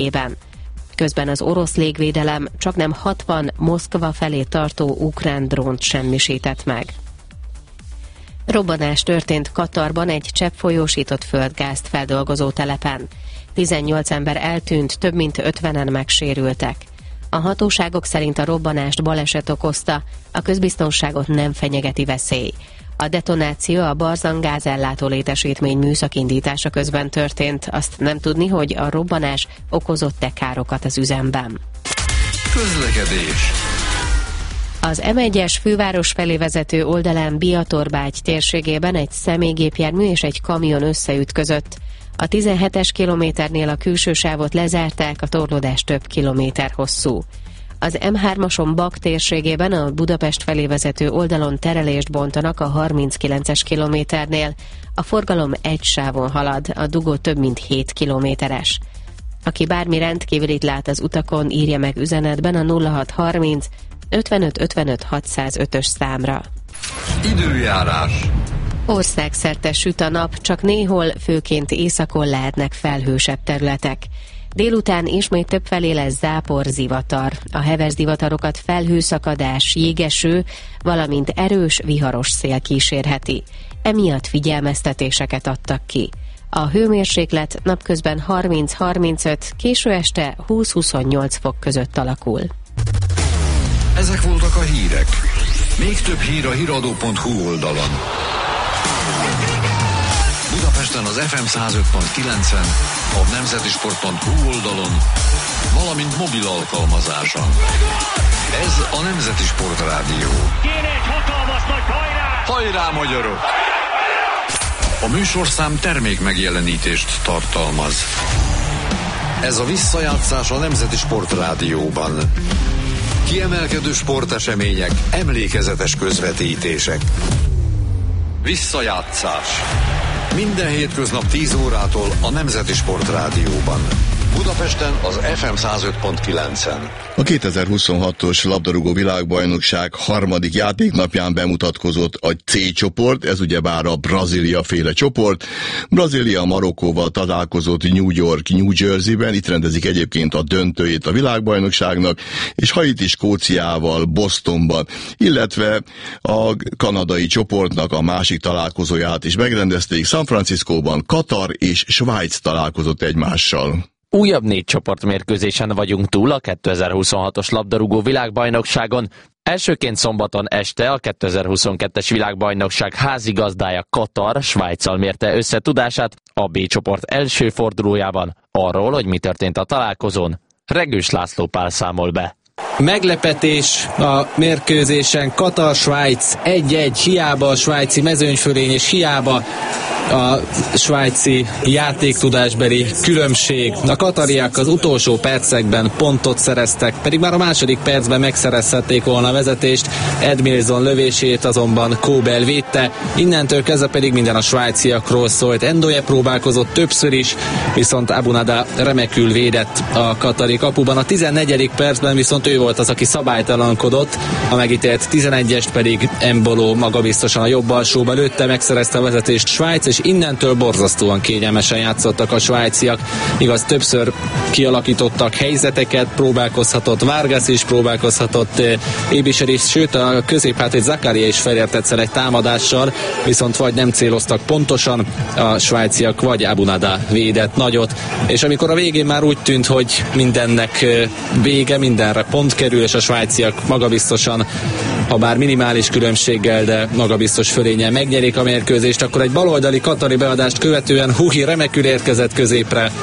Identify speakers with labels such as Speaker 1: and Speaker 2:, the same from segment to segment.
Speaker 1: térségében. Közben az orosz légvédelem csaknem 60 Moszkva felé tartó ukrán drónt semmisített meg. Robbanás történt Katarban egy cseppfolyósított földgázt feldolgozó telepen. 18 ember eltűnt, több mint 50-en megsérültek. A hatóságok szerint a robbanást baleset okozta, a közbiztonságot nem fenyegeti veszély. A detonáció a Barzan gázellátó létesítmény műszakindítása közben történt, azt nem tudni, hogy a robbanás okozott-e károkat az üzemben.
Speaker 2: Közlekedés.
Speaker 1: Az M1-es főváros felé vezető oldalán Biatorbágy térségében egy személygépjármű és egy kamion összeütközött. A 17-es kilométernél a külső sávot lezárták, a torlódás több kilométer hosszú. Az M3-ason Bak térségében a Budapest felé vezető oldalon terelést bontanak a 39-es kilométernél. A forgalom egy sávon halad, a dugó több mint 7 kilométeres. Aki bármi rendkívülit lát az utakon, írja meg üzenetben a 0630 55 55 605-ös számra.
Speaker 2: Időjárás.
Speaker 1: Országszerte süt a nap, csak néhol, főként északon lehetnek felhősebb területek. Délután ismét többfelé lesz zápor, zivatar. A heves zivatarokat felhőszakadás, jégeső, valamint erős, viharos szél kísérheti. Emiatt figyelmeztetéseket adtak ki. A hőmérséklet napközben 30-35, késő este 20-28 fok között alakul.
Speaker 2: Ezek voltak a hírek. Még több hír a hiradó.hu oldalon. Budapesten az FM 105.9-en, a nemzetisport.hu oldalon, valamint mobil alkalmazáson. Ez a Nemzeti Sport Rádió.
Speaker 3: Kéne egy hatalmas nagy hajrá!
Speaker 2: Hajrá, magyarok! A műsorszám termék megjelenítést tartalmaz. Ez a visszajátszás a Nemzeti Sport Rádióban. Kiemelkedő sportesemények, emlékezetes közvetítések. Visszajátszás. Minden hétköznap 10 órától a Nemzeti Sport Rádióban. Budapesten az FM 105.9-en.
Speaker 4: A 2026-os labdarúgó világbajnokság harmadik játéknapján bemutatkozott a C csoport, ez ugyebár a Brazília féle csoport. Brazília Marokkóval találkozott New York, New Jerseyben, itt rendezik egyébként a döntőjét a világbajnokságnak, és Haiti Skóciával Bostonban, illetve a kanadai csoportnak a másik találkozóját is megrendezték. San Franciscóban Katar és Svájc találkozott egymással.
Speaker 5: Újabb 4 csoportmérkőzésen vagyunk túl a 2026-os labdarúgó világbajnokságon. Elsőként szombaton este a 2022-es világbajnokság házigazdája Katar Svájccal mérte össze tudását a B csoport első fordulójában. Arról, hogy mi történt a találkozón, Regős László Pál számol be.
Speaker 6: Meglepetés a mérkőzésen, Katar-Svájc 1-1, hiába a svájci mezőnyfölény és hiába a svájci játéktudásbeli különbség. A katariak az utolsó percekben pontot szereztek, pedig már a második percben megszerezhették volna a vezetést. Edmilson lövését azonban Kóbel védte, innentől kezdve pedig minden a svájciakról szólt. Endoye próbálkozott többször is, viszont Abunada remekül védett a katari kapuban. A 14. percben viszont ő volt az, aki szabálytalankodott, a megítélt 11-est pedig Embolo magabiztosan a jobb alsóba lőtte, megszerezte a vezetést Svájc, és innentől borzasztóan kényelmesen játszottak a svájciak. Igaz, többször kialakítottak helyzeteket, próbálkozhatott Vargas is, próbálkozhatott Ébischer is, sőt a középhátvéd Zakaria is felért egyszer egy támadással, viszont vagy nem céloztak pontosan a svájciak, vagy Abunada védett nagyot, és amikor a végén már úgy tűnt, hogy mindennek vége, mindenre pont kerül, és a svájciak magabiztosan, ha bár minimális különbséggel, de magabiztos fölénnyel megnyerik a mérkőzést, akkor egy baloldali katari beadást követően Huhi remekül érkezett középre,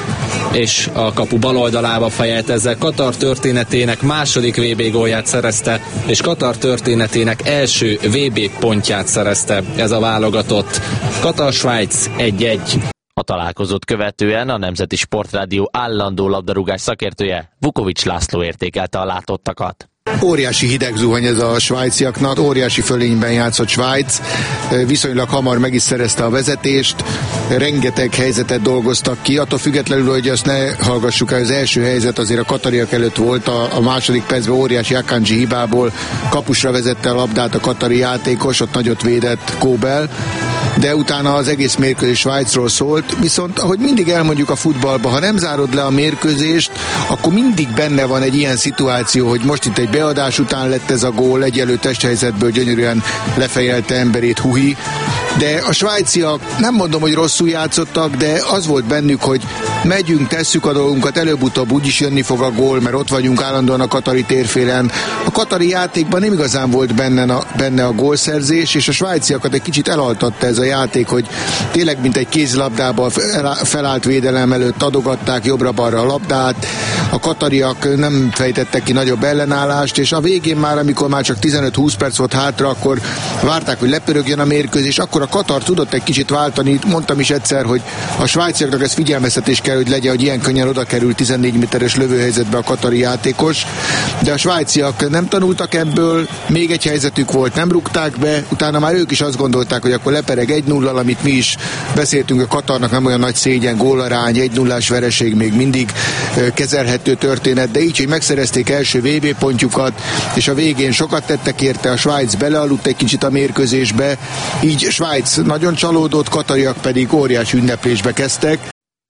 Speaker 6: és a kapu baloldalába fejelt, ezzel Katar történetének második VB gólját szerezte, és Katar történetének első VB pontját szerezte ez a válogatott. Katar-Svájc 1-1.
Speaker 5: A találkozót követően a Nemzeti Sportrádió állandó labdarúgás szakértője, Vukovics László értékelte a látottakat.
Speaker 7: Óriási hideg zuhany ez a svájciaknak, óriási fölényben játszott Svájc, viszonylag hamar meg is szerezte a vezetést, rengeteg helyzetet dolgoztak ki, attól függetlenül, hogy azt ne hallgassuk el, az első helyzet azért a katariak előtt volt, a második percben óriási Akanji hibából kapusra vezette a labdát a katari játékos, ott nagyot védett Kóbel, de utána az egész mérkőzés Svájcról szólt, viszont ahogy mindig elmondjuk a futballban, ha nem zárod le a mérkőzést, akkor mindig benne van egy ilyen szituáció, hogy most itt egy beadás után lett ez a gól, egyelő testhelyzetből gyönyörűen lefejelte emberét Huhi, de a svájciak nem mondom, hogy rosszul játszottak, de az volt bennük, hogy megyünk, tesszük a dolgunkat, előbb-utóbb úgyis jönni fog a gól, mert ott vagyunk állandóan a katari térfélen. A katari játékban nem igazán volt benne a gólszerzés, és a svájciakat egy kicsit elaltatta ez a játék, hogy tényleg mint egy kézilabdában felállt védelem előtt adogatták jobbra-balra a labdát, a katariak nem fejtettek ki nagyobb ellenállást, és a végén már, amikor már csak 15-20 perc volt hátra, akkor várták, hogy lepörögjön a mérkőzés, akkor a Katar tudott egy kicsit váltani, mondtam is egyszer, hogy a svájciaknak ez figyelmeztetés kell, hogy legyen, hogy ilyen könnyen oda kerül 14 méteres lövőhelyzetbe a katari játékos, de a svájciak nem tanultak ebből, még egy helyzetük volt, nem rúgták be, utána már ők is azt gondolták, hogy akkor lepereg 1-0-al, amit mi is beszéltünk, a Katarnak nem olyan nagy szégyen, gólarány, 1-0-ás vereség még mindig kezelhető történet, de így, hogy megszerezték első VB pontjukat, és a végén sokat tettek érte, a Svájc belealudt egy kicsit a mérkőzésbe, így Svájc nagyon csalódott, katariak pedig óriási ünneplésbe kezdtek.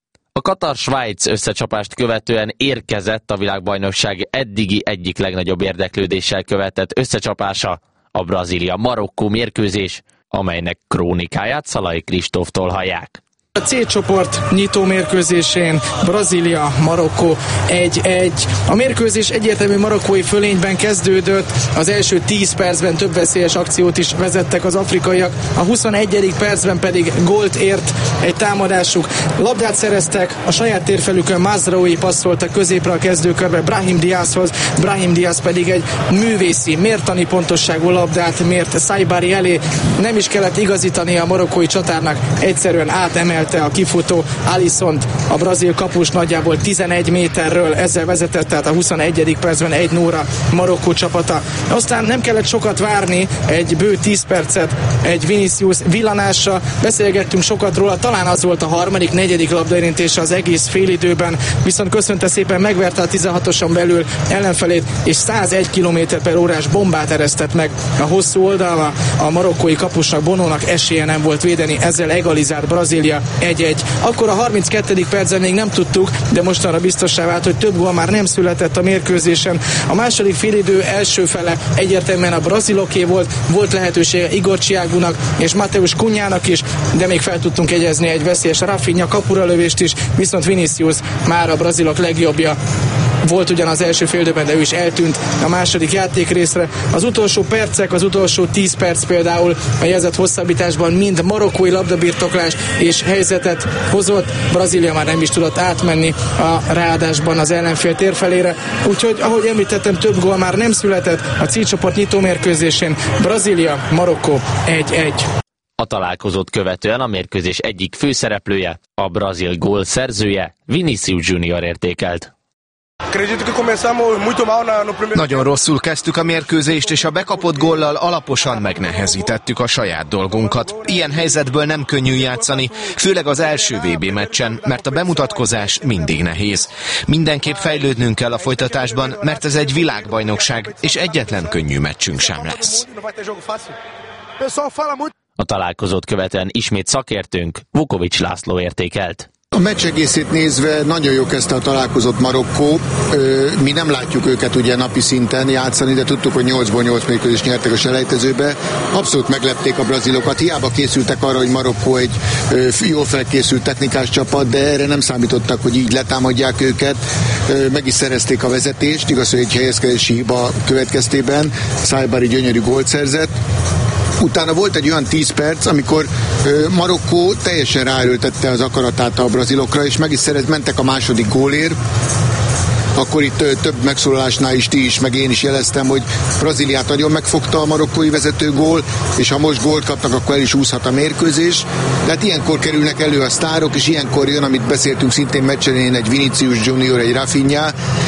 Speaker 5: A Katar-Svájc összecsapást követően érkezett a világbajnokság eddigi egyik legnagyobb érdeklődéssel követett összecsapása, a Brazília-Marokkó mérkőzés, amelynek krónikáját Szalai Kristóftól hallják.
Speaker 8: A C-csoport nyitó mérkőzésén Brazília, Marokkó 1-1. A mérkőzés egyértelmű marokkói fölényben kezdődött, az első 10 percben több veszélyes akciót is vezettek az afrikaiak, a 21. percben pedig gólt ért egy támadásuk. Labdát szereztek, a saját térfelükön Mazraoui passzolta középre a kezdőkörbe Brahim Diazhoz, Brahim Diaz pedig egy művészi, mértani pontosságú labdát mért Saibari elé. Nem is kellett igazítani a marokkói csatárnak, egyszerűen átemelt a kifutó Alissont, a brazil kapus nagyjából 11 méterről, ezzel vezetett, tehát a 21. percben 1-0-ra Marokkó csapata. Aztán nem kellett sokat várni, egy bő 10 percet egy Vinicius villanásra, beszélgettünk sokat róla, talán az volt a harmadik, negyedik labdaérintése az egész félidőben, viszont köszönte szépen, megverte a 16-oson belül ellenfelét, és 101 km/h-s bombát eresztett meg a hosszú oldalra. A marokkói kapusnak, Bonónak esélye nem volt védeni, ezzel egalizált Brazília 1-1. Akkor a 32. percben még nem tudtuk, de mostanra biztossá vált, hogy több gól már nem született a mérkőzésen. A második félidő első fele egyértelműen a braziloké volt lehetősége Igor Thiagunak és Mateus Cunhának is, de még fel tudtunk jegyezni egy veszélyes Rafinha kapuralövést is, viszont Vinicius már a brazilok legjobbja volt ugyan az első félidőben, de ő is eltűnt a második játékrészre. Az utolsó percek, az utolsó 10 perc például a jelzett hosszabbításban mind marokkói labdabirtoklás és helyzetet hozott. Brazília már nem is tudott átmenni a ráadásban az ellenfél térfelére. Úgyhogy, ahogy említettem, több gól már nem született a C-csoport nyitómérkőzésén. Brazília, Marokkó 1-1.
Speaker 5: A találkozót követően a mérkőzés egyik főszereplője, a brazil gól szerzője, Vinicius Junior értékelt.
Speaker 9: Nagyon rosszul kezdtük a mérkőzést, és a bekapott góllal alaposan megnehezítettük a saját dolgunkat. Ilyen helyzetből nem könnyű játszani, főleg az első VB meccsen, mert a bemutatkozás mindig nehéz. Mindenképp fejlődnünk kell a folytatásban, mert ez egy világbajnokság, és egyetlen könnyű meccsünk sem lesz.
Speaker 5: A találkozót követően ismét szakértőnk, Vukovics László értékelt.
Speaker 7: A meccs egészét nézve nagyon jó kezdte a találkozott Marokkó. Mi nem látjuk őket ugye napi szinten játszani, de tudtuk, hogy 8-ból 8 mérkőzést nyertek a selejtezőbe. Abszolút meglepték a brazilokat. Hiába készültek arra, hogy Marokkó egy jól felkészült technikás csapat, de erre nem számítottak, hogy így letámadják őket. Meg is szerezték a vezetést, igaz, hogy egy helyezkedési hiba következtében Saibari gyönyörű gólt szerzett. Utána volt egy olyan 10 perc, amikor Marokkó teljesen ráerőltette az akaratát a brazilokra, és meg is mentek a második gólért. Akkor itt több megszólalásnál is ti is, meg én is jeleztem, hogy Brazíliát nagyon megfogta a marokkói vezetőgól, és ha most gólt kapnak, akkor el is úszhat a mérkőzés. De hát ilyenkor kerülnek elő a sztárok, és ilyenkor jön, amit beszéltünk szintén meccsen, egy Vinicius Junior, egy Rafinha,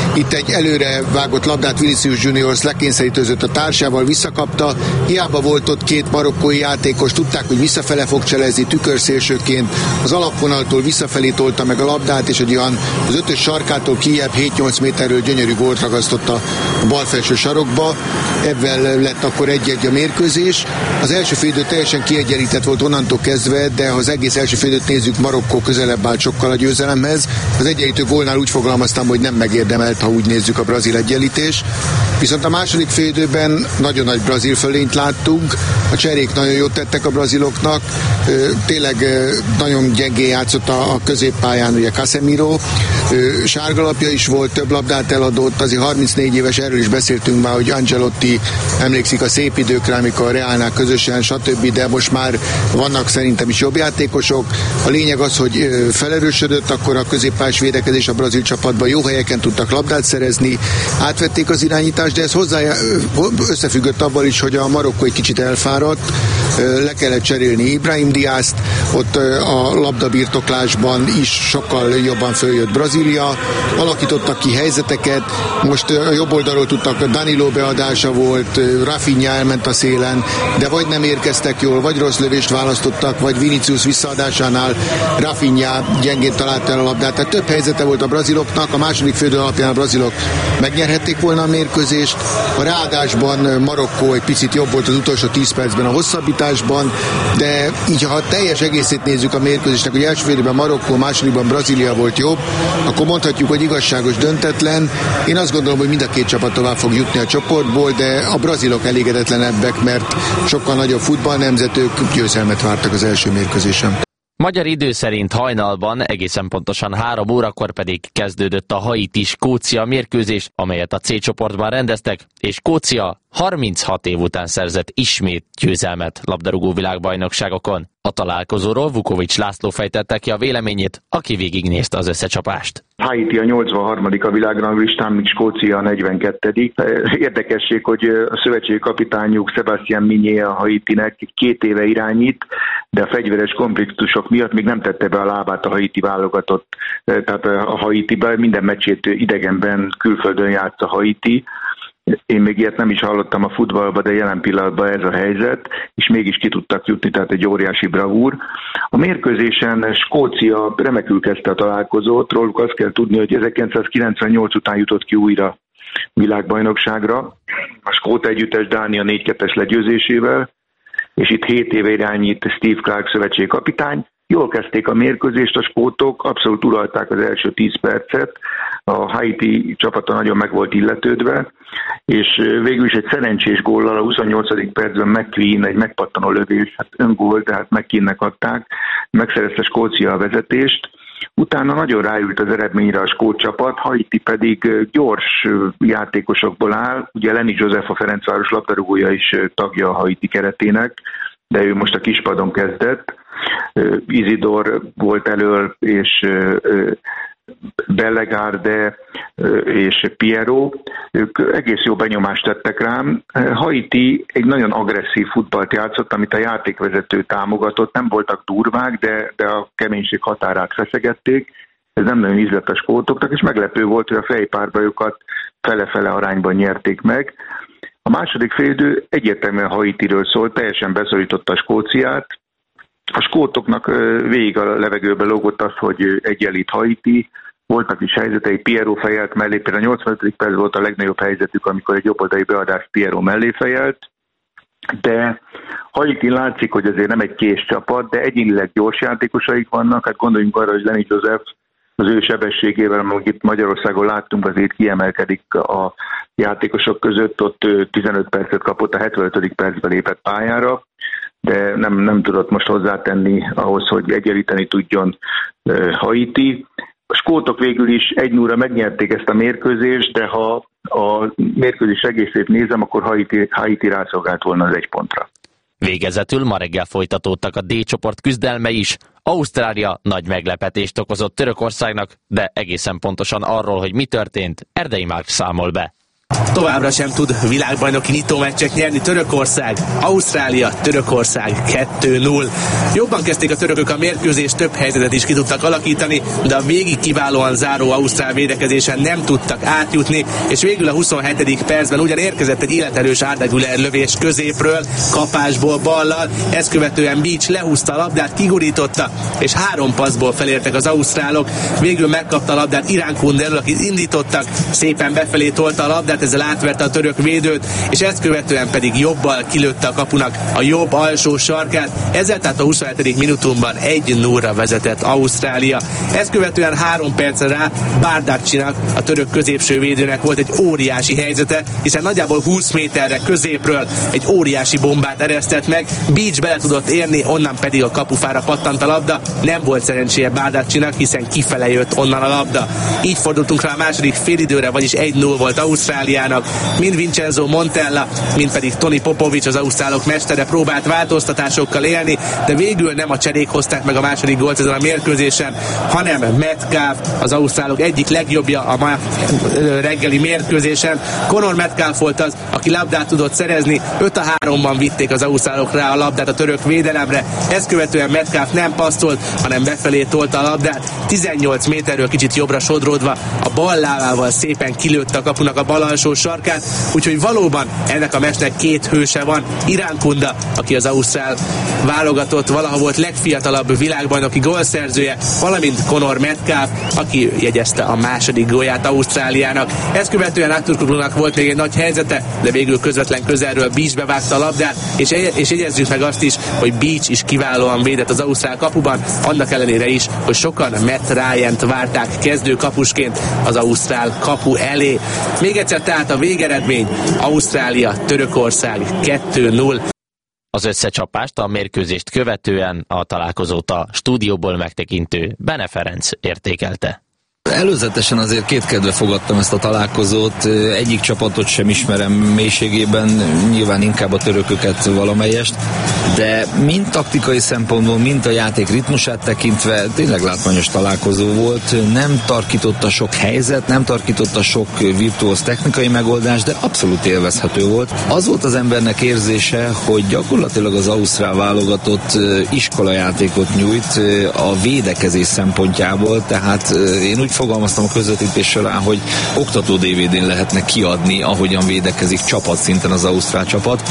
Speaker 7: Itt egy előre vágott labdát Vinicius Juniors lekényszerítőzött a társával, visszakapta. Hiába volt ott két marokkói játékos, tudták, hogy visszafele fog cselezni tükörszélsőként. Az alapvonaltól visszafelé tolta meg a labdát, és egy olyan az ötös sarkától kijebb 7-8 méterről gyönyörű gólt ragasztotta a bal felső sarokba. Ebben lett akkor 1-1 a mérkőzés. Az első félidő teljesen kiegyenlített volt onnantól kezdve, de ha az egész első félidőt nézzük, Marokkó közelebb állt sokkal a győzelemhez. Az egyenlítő gólnál úgy fogalmaztam, hogy nem megérdemelt, ha úgy nézzük, a brazil egyenlítés. Viszont a második félidőben nagyon nagy brazil fölényt láttunk. A cserék nagyon jót tettek a braziloknak. Tényleg nagyon gyengén játszott a középpályán ugye Casemiro. Sárgalapja is volt, több labdát eladott, azért 34 éves, erről is beszéltünk már, hogy Ancelotti emlékszik a szép időkre, amikor a Realnál közösen, stb., de most már vannak szerintem is jobb játékosok. A lényeg az, hogy felerősödött, akkor a középpályás védekezés a brazil csapatban, jó helyeken tudtak labdát szerezni, átvették az irányítást, de ez hozzá összefüggött abban is, hogy a Marokkó egy kicsit elfáradt, le kellett cserélni Ibrahim Diazt, ott a labdabirtoklásban is sokkal jobban följött Brazília, alakítottak ki helyzeteket, most a jobb oldalról tudtak, Danilo beadása volt, Rafinha elment a szélen, de vagy nem érkeztek jól, vagy rossz lövést választottak, vagy Vinicius visszaadásánál Rafinha gyengén találta el a labdát, tehát több helyzete volt a braziloknak, a második félidő alapján a brazilok megnyerhették volna a mérkőzést, a ráadásban Marokkó egy picit jobb volt az utolsó 10 percben a hosszabbításban, de így ha teljes egészét nézzük a mérkőzésnek, hogy első félidőben Marokkó, másodikban Brazília volt jobb, akkor mondhatjuk, hogy igazságos, döntetlen. Én azt gondolom, hogy mind a két csapat tovább fog jutni a csoportból, de a brazilok elégedetlenebbek, mert sokkal nagyobb futballnemzetők, győzelmet vártak az első mérkőzésen.
Speaker 5: Magyar idő szerint hajnalban, egészen pontosan 3 órakor pedig kezdődött a Haiti-Skócia mérkőzés, amelyet a C csoportban rendeztek, és Skócia 36 év után szerzett ismét győzelmet labdarúgó világbajnokságokon. A találkozóról Vukovics László fejtette ki a véleményét, aki végignézte az összecsapást.
Speaker 10: Haiti a 83. a világranglistán, míg Skócia a 42. Érdekesség, hogy a szövetségi kapitányuk Sébastien Migné a Haitinek 2 éve irányít, de a fegyveres konfliktusok miatt még nem tette be a lábát a Haiti válogatott, tehát a Haitibe minden meccsét idegenben, külföldön játsza Haiti. Én még ilyet nem is hallottam a futballban, de jelen pillanatban ez a helyzet, és mégis ki tudtak jutni, tehát egy óriási bravúr. A mérkőzésen Skócia remekül kezdte a találkozót, róluk azt kell tudni, hogy 1998 után jutott ki újra világbajnokságra, a skót együttes Dánia 4-2-es legyőzésével, és itt 7 éve irányít Steve Clark szövetségi kapitány. Jól kezdték a mérkőzést a skótok, abszolút uralták az első 10 percet, a Haiti csapata nagyon meg volt illetődve, és végül is egy szerencsés góllal a 28. percben McQueen egy megpattanó lövés, hát öngól, tehát McQueennek adták, megszerezte Skócia a vezetést, utána nagyon ráült az eredményre a skót csapat, Haiti pedig gyors játékosokból áll, ugye Lenny Joseph a Ferencváros labdarúgója is tagja a Haiti keretének, de ő most a kispadon kezdett, Isidor volt elől, és Bellegarde és Piero, ők egész jó benyomást tettek rám. Haiti egy nagyon agresszív futballt játszott, amit a játékvezető támogatott, nem voltak durvák, de a keménység határát feszegették. Ez nem nagyon ízlett a skótoknak, és meglepő volt, hogy a fejpárbajukat fele-fele arányban nyerték meg. A második félidő egyértelműen Haitiről szólt, teljesen beszorította a Skóciát. A skótoknak végig a levegőbe lógott az, hogy egyenlít Haiti, voltak is helyzetei, Piero fejelt mellé, például a 85. perc volt a legnagyobb helyzetük, amikor egy jobboldali beadás Piero mellé fejelt, de Haiti látszik, hogy azért nem egy kés csapat, de egyénileg gyors játékosaik vannak, hát gondoljunk arra, hogy Lenny Joseph az ő sebességével, amit itt Magyarországon láttunk, azért kiemelkedik a játékosok között, ott 15 percet kapott, a 75. percben lépett pályára, de nem tudott most hozzátenni ahhoz, hogy egyenlíteni tudjon Haiti. A skótok végül is 1-0-ra megnyerték ezt a mérkőzést, de ha a mérkőzés egészét nézem, akkor Haiti rászolgált volna az 1 pontra.
Speaker 5: Végezetül ma reggel folytatódtak a D csoport küzdelme is. Ausztrália nagy meglepetést okozott Törökországnak, de egészen pontosan arról, hogy mi történt, Erdei Márk számol be.
Speaker 11: Továbbra sem tud világbajnoki nyitómeccset nyerni Törökország. Ausztrália, Törökország 2-0. Jobban kezdték a törökök a mérkőzést, több helyzetet is ki tudtak alakítani, de a végig kiválóan záró ausztrál védekezésen nem tudtak átjutni, és végül a 27. percben ugyan érkezett egy életerős Arda Güler lövés középről, kapásból ballal, ezt követően Beach lehúzta a labdát, kigurította, és 3 passzból felértek az ausztrálok. Végül megkapta a labdát Irán elől, akit indítottak, szépen befelé tolta a labdát, ezzel átverte a török védőt, és ezt követően pedig jobbal kilőtte a kapunak a jobb alsó sarkát. Ezzel tehát a 27. minutumban 1-0-ra vezetett Ausztrália. Ezt követően 3 percre rá Bardakcsinak, a török középső védőnek volt egy óriási helyzete, hiszen nagyjából 20 méterre középről egy óriási bombát eresztett meg. Beach bele tudott érni, onnan pedig a kapufára pattant a labda. Nem volt szerencséje Bardakcsinak, hiszen kifele jött onnan a labda. Így fordultunk rá a második félidőre, vagyis 1-0 volt Ausztráliának. Mind Vincenzo Montella, mind pedig Toni Popovic, az ausztrálok mestere próbált változtatásokkal élni, de végül nem a cserék hozták meg a második gólt ezen a mérkőzésen, hanem Metcalf, az ausztrálok egyik legjobbja a ma reggeli mérkőzésen. Conor Metcalf volt az, aki labdát tudott szerezni, 5-3-ban vitték az ausztrálok rá a labdát a török védelemre. Ezt követően Metcalf nem passzolt, hanem befelé tolta a labdát, 18 méterről kicsit jobbra sodródva, a bal lábával szépen kilőtte a kapunak a bal alsó sarkát, úgyhogy valóban ennek a meccsnek 2 hőse van. Irán Kunda, aki az ausztrál válogatott valaha volt legfiatalabb világbajnoki gólszerzője, valamint Conor Metcalf, aki jegyezte a második gólját Ausztráliának. Ezt követően Aturkoglunak volt még egy nagy helyzete, de végül közvetlen közelről Beach bevágta a labdát, és jegyezzük meg azt is, hogy Beach is kiválóan védett az ausztrál kapuban, annak ellenére is, hogy sokan Matt Ryant várták kezdő kapusként az ausztrál kapu elé. Még egyszer tehát a végeredmény: Ausztrália, Törökország 2-0.
Speaker 5: Az összecsapást, a mérkőzést követően a találkozót a stúdióból megtekintő Bene Ferenc értékelte.
Speaker 12: Előzetesen azért kétkedve fogadtam ezt a találkozót, egyik csapatot sem ismerem mélységében, nyilván inkább a törököket valamelyest, de mind taktikai szempontból, mind a játék ritmusát tekintve tényleg látványos találkozó volt, nem tarkította sok helyzet, nem tarkította sok virtuóz technikai megoldás, de abszolút élvezhető volt. Az volt az embernek érzése, hogy gyakorlatilag az ausztrál válogatott iskolajátékot nyújt a védekezés szempontjából, tehát én úgy fogalmaztam a közvetítés során, hogy oktató DVD-n lehetne kiadni, ahogyan védekezik csapatszinten az ausztrál csapat,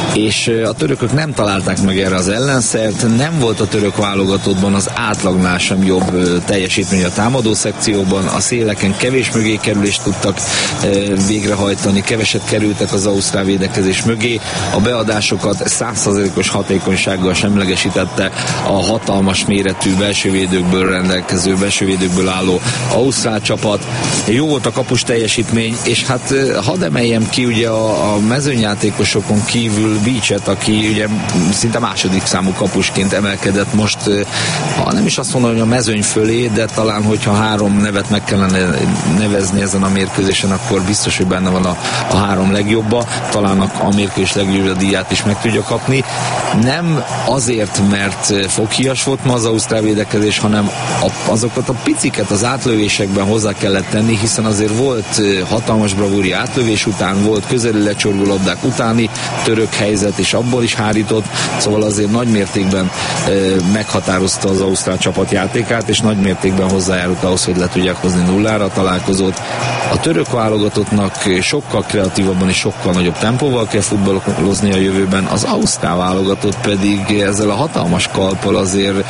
Speaker 12: és a törökök nem találták meg erre az ellenszert, nem volt a török válogatottban az átlagnál sem jobb teljesítmény a támadó szekcióban, a széleken kevés mögé kerülést tudtak végrehajtani, keveset kerültek az ausztrál védekezés mögé, a beadásokat 100%-os hatékonysággal semlegesítette a hatalmas méretű belsővédőkből rendelkező, belsővédőkből álló ausztrál csapat. Jó volt a kapus teljesítmény, és hát hadd emeljem ki ugye a mezőnyjátékosokon kívül Beachet, aki ugye szinte második számú kapusként emelkedett most, ha nem is azt mondom, hogy a mezőny fölé, de talán, hogyha 3 nevet meg kellene nevezni ezen a mérkőzésen, akkor biztos, hogy benne van a 3 legjobba, talán a mérkőzés legjobb díját is meg tudja kapni. Nem azért, mert foghíjas volt ma az ausztrál védekezés, hanem azokat a piciket az átlövésekben hozzá kellett tenni, hiszen azért volt hatalmas bravúri átlövés után, volt közeli lecsorgó labdák utáni török helyzet, és abból is hárított, szóval azért nagy mértékben meghatározta az ausztrál csapat játékát, és nagy mértékben hozzájárult ahhoz, hogy le tudják hozni 0-ra a találkozót. A török válogatottnak sokkal kreatívabban és sokkal nagyobb tempóval kell futballozni a jövőben, az ausztrál válogatott pedig ezzel a hatalmas kalppal azért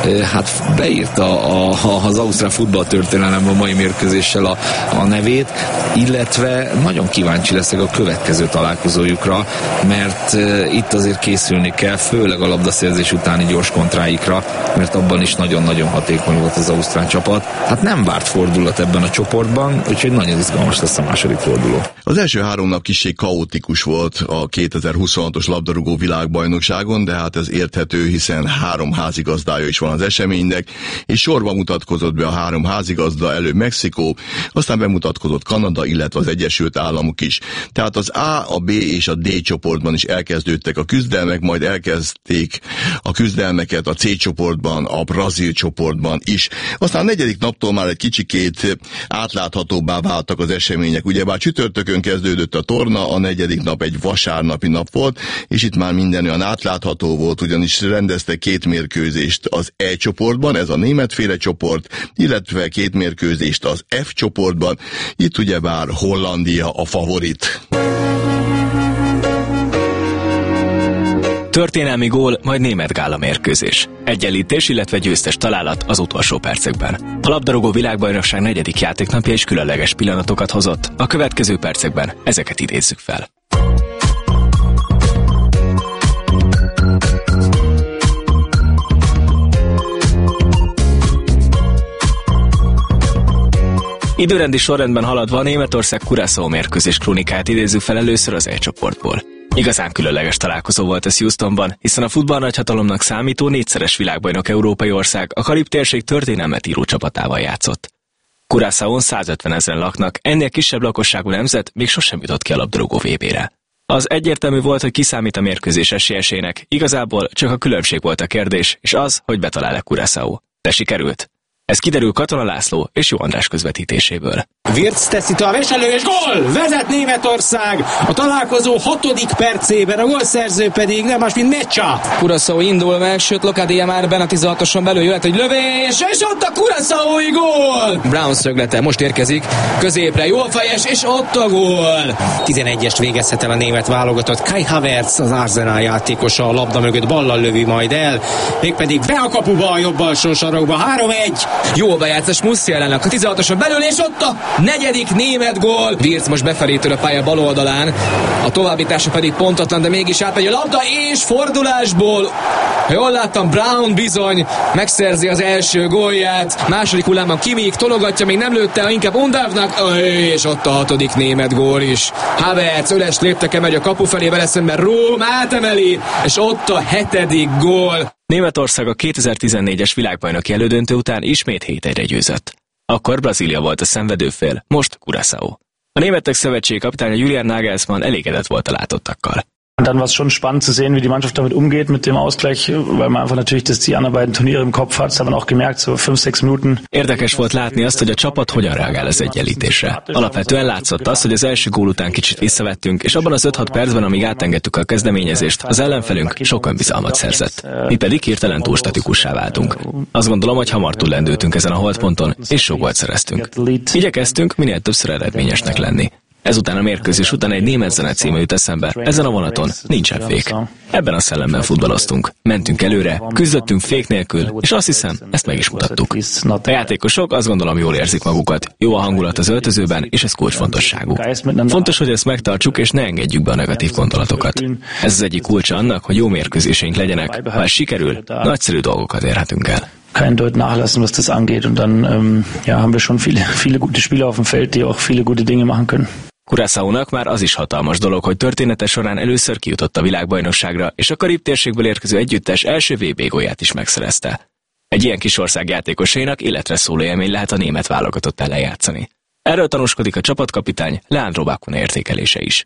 Speaker 12: hát beírta az ausztrál futballtörténelemben a mai mérkőzéssel a nevét, illetve nagyon kíváncsi leszek a következő találkozójukra, mert itt azért készülni kell, főleg a labdaszerzés utáni gyors kontráikra, mert abban is nagyon-nagyon hatékony volt az ausztrál csapat. Hát nem várt fordulat ebben a csoportban, úgyhogy nagyon izgalmas lesz a második forduló.
Speaker 4: Az első 3 nap kissé kaotikus volt a 2026-os labdarúgó világbajnokságon, de hát ez érthető, hiszen 3 házigazdája is van az eseménynek, és sorba mutatkozott be a 3 házigazda, előbb Mexikó, aztán bemutatkozott Kanada, Kanada, illetve az Egyesült Államok is. Tehát az A, a B és a D csoportban is elkezdődtek a küzdelmek, majd elkezdték a küzdelmeket a C csoportban, a brazil csoportban is. Aztán a negyedik naptól már egy kicsikét átláthatóbbá váltak az események. Ugyebár csütörtökön kezdődött a torna, a negyedik nap egy vasárnapi nap volt, és itt már minden olyan átlátható volt, ugyanis rendeztek 2 mérkőzést az E csoportban, ez a németféle csoport, illetve 2 mérkőzést az F csoportban. Itt ugyebár Hollandia a favorit.
Speaker 13: Történelmi gól, majd német gála mérkőzés. Egyenlítés, illetve győztes találat az utolsó percekben. A labdarúgó világbajnokság 4. játéknapja is különleges pillanatokat hozott. A következő percekben ezeket idézzük fel. Időrendi sorrendben haladva a Németország Curaçao mérkőzés krónikát idézzük fel először az E csoportból. Igazán különleges találkozó volt ez Houstonban, hiszen a futballnagyhatalomnak számító 4-szeres világbajnok európai ország a Karib-térség történelmet író csapatával játszott. Curaçaón 150 000 laknak, ennél kisebb lakosságú nemzet még sosem jutott ki a labdarúgó VB-re. Az egyértelmű volt, hogy kiszámít a mérkőzés esélyesének, igazából csak a különbség volt a kérdés, és az, hogy betalál-e Curaçao. De sikerült. Ez kiderül Katona László és Jó András közvetítéséből.
Speaker 14: Wirtz teszi tovább, és gól! Vezet Németország! A találkozó 6. percében, a gólszerző pedig nem más, mint Mecsa.
Speaker 15: Curaçao indul meg, sőt Locadia már benne a 16-oson belül jöhet egy lövés, és ott a Curaçaói gól! Brown szöglete most érkezik, középre jól fejes, és ott a gól!
Speaker 14: 11-est végezhet el a német válogatott. Kai Havertz, az Arsenal játékosa, a labda mögött ballal lövi majd el, mégpedig be a kapuba a jobb alsó sarokba, 3-1.
Speaker 15: Jó bejátszás Musialának a 16-oson belül, és ott a 4. német gól. Wirtz most befelé tör a pálya bal oldalán, a továbbítása pedig pontatlan, de mégis átmegy a labda, és fordulásból, ha jól láttam, Brown bizony megszerzi az első gólját. Második hullámban Kimmich tologatja, még nem lőtte, inkább Undávnak, és ott a 6. német gól is. Havertz öles lépteke megy a kapu felé, vele szemben Róm átemeli, és ott a 7. gól.
Speaker 13: Németország a 2014-es világbajnoki elődöntő után ismét 7-1-re győzött. Akkor Brazília volt a szenvedőfél, most Curaçao. A németek szövetségi kapitánya Julian Nagelsmann elégedett volt a látottakkal.
Speaker 16: Dann war es schon spannend zu sehen, wie die Mannschaft damit umgeht mit dem Ausgleich, weil man einfach natürlich die anderen beiden Turniere im Kopf hat, das hat man auch gemerkt, so 5-6 Minuten.
Speaker 13: Érdekes volt látni azt, hogy a csapat hogyan reagál az egyenlítésre. Alapvetően látszott az, hogy az első gól után kicsit visszavettünk, és abban az 5-6 percben, amíg átengedtük a kezdeményezést, az ellenfelünk sok önbizalmat szerzett. Mi pedig hirtelen túl statikussá váltunk. Azt gondolom, hogy hamar túllendültünk ezen a holdponton, és sok gólt szereztünk. Igyekeztünk minél többször eredményesnek lenni. Ezután a mérkőzés után egy német zene címe jut eszembe, ezen a vonaton nincsen fék. Ebben a szellemben futballoztunk, mentünk előre, küzdöttünk fék nélkül, és azt hiszem, ezt meg is mutattuk. A játékosok azt gondolom jól érzik magukat, jó a hangulat az öltözőben, és ez kulcsfontosságú. Fontos, hogy ezt megtartsuk, és ne engedjük be a negatív gondolatokat. Ez az egyik kulcsa annak, hogy jó mérkőzéseink legyenek, ha ez sikerül, nagyszerű dolgokat érhetünk el.
Speaker 16: Kein Deut nachlassen, was das angeht, und dann haben wir schon viele gute Spieler auf dem Feld, die auch viele gute Dinge machen können.
Speaker 13: Curaçaónak már az is hatalmas dolog, hogy története során először kijutott a világbajnokságra, és a Karib-térségből érkező együttes első VB gólját is megszerezte. Egy ilyen kis ország játékosainak életre szóló élmény lehet a német válogatott ellen játszani. Erről tanúskodik a csapatkapitány Leandro Bacuna értékelése is.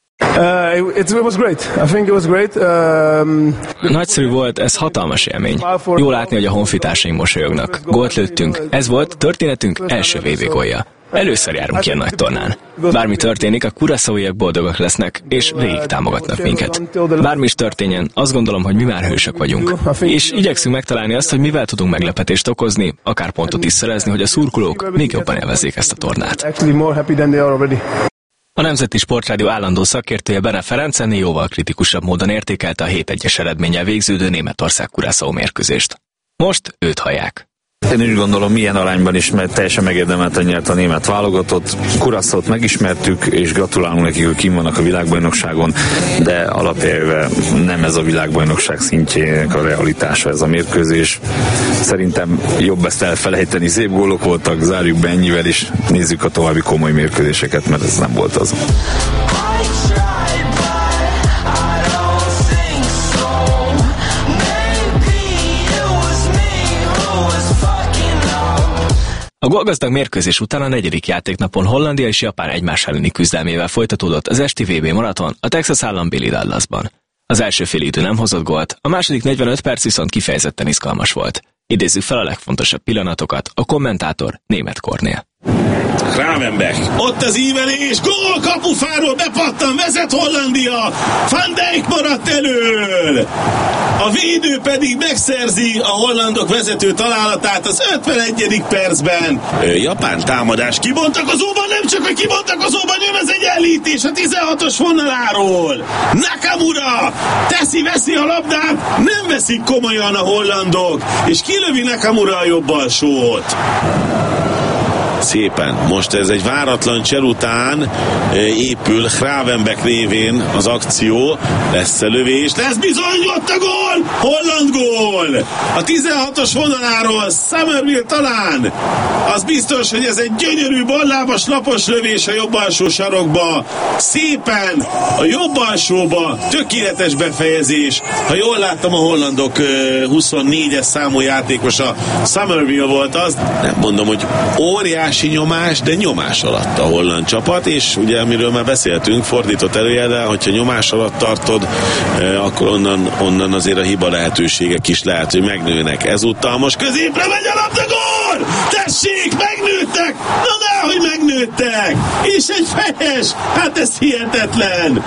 Speaker 17: It was great. I think it was great.
Speaker 13: Nagyszerű volt, ez hatalmas élmény. Jó látni, hogy a honfitársaink mosolyognak. Gólt lőttünk, ez volt történetünk első VB gólja. Először járunk ilyen nagy tornán. Bármi történik, a curaçaóiak boldogak lesznek, és végig támogatnak minket. Bármi is történjen, azt gondolom, hogy mi már hősök vagyunk. És igyekszünk megtalálni azt, hogy mivel tudunk meglepetést okozni, akár pontot is szerezni, hogy a szurkolók még jobban élvezzék ezt a tornát. A Nemzeti Sportrádió állandó szakértője Bene Ferenc ennél jóval kritikusabb módon értékelte a 7-1-es eredménnyel végződő Németország-Curaçao mérkőzést. Most őt hallják.
Speaker 12: Én úgy gondolom, milyen arányban is, mert teljesen megérdemelten nyert a német válogatott. Curaçaót megismertük, és gratulálunk nekik, hogy kim vannak a világbajnokságon, de alapjára nem ez a világbajnokság szintjének a realitása ez a mérkőzés. Szerintem jobb ezt elfelejteni, szép gólok voltak, zárjuk be ennyivel, és nézzük a további komoly mérkőzéseket, mert ez nem volt az.
Speaker 13: A gólgazdag mérkőzés után a 4. játéknapon Hollandia és Japán egymás elleni küzdelmével folytatódott az esti VB maraton a Texas állambéli Dallasban. Az első félidő nem hozott gólt, a második 45 perc viszont kifejezetten izgalmas volt. Idézzük fel a legfontosabb pillanatokat, a kommentátor Németh Kornél.
Speaker 18: Gravenberch, ott az ívelés, gól, kapufáról bepattan, vezet Hollandia, Van Dijk maradt elől, a védő pedig megszerzi a hollandok vezető találatát az 51. percben. Japán támadás, kibontakozóban, nem csak hogy kibontakozóban, jön az egyenlítés a 16-os vonaláról. Nakamura veszi a labdát, nem veszik komolyan a hollandok, és kilövi Nakamura a jobb alsót. Szépen. Most ez egy váratlan cser után épül Gravenberch révén az akció. Lesz a lövés. Lesz bizony, ott a gól! Holland gól! A 16-os vonaláról Summerville talán. Az biztos, hogy ez egy gyönyörű ballábas lapos lövés a jobb alsó sarokba. Szépen a jobb alsóba. Tökéletes befejezés. Ha jól láttam, a hollandok 24-es számú játékosa Summerville volt az. Nem mondom, hogy óriási nyomás, de nyomás alatt a holland csapat, és ugye amiről már beszéltünk, fordított előjele, hogyha nyomás alatt tartod, akkor onnan azért a hiba lehetőségek is lehet, hogy megnőnek. Ezúttal most középre megy a labda, gól! Tessék, megnőttek! Na de, hogy megnőttek! És egy fejes! Hát ez hihetetlen!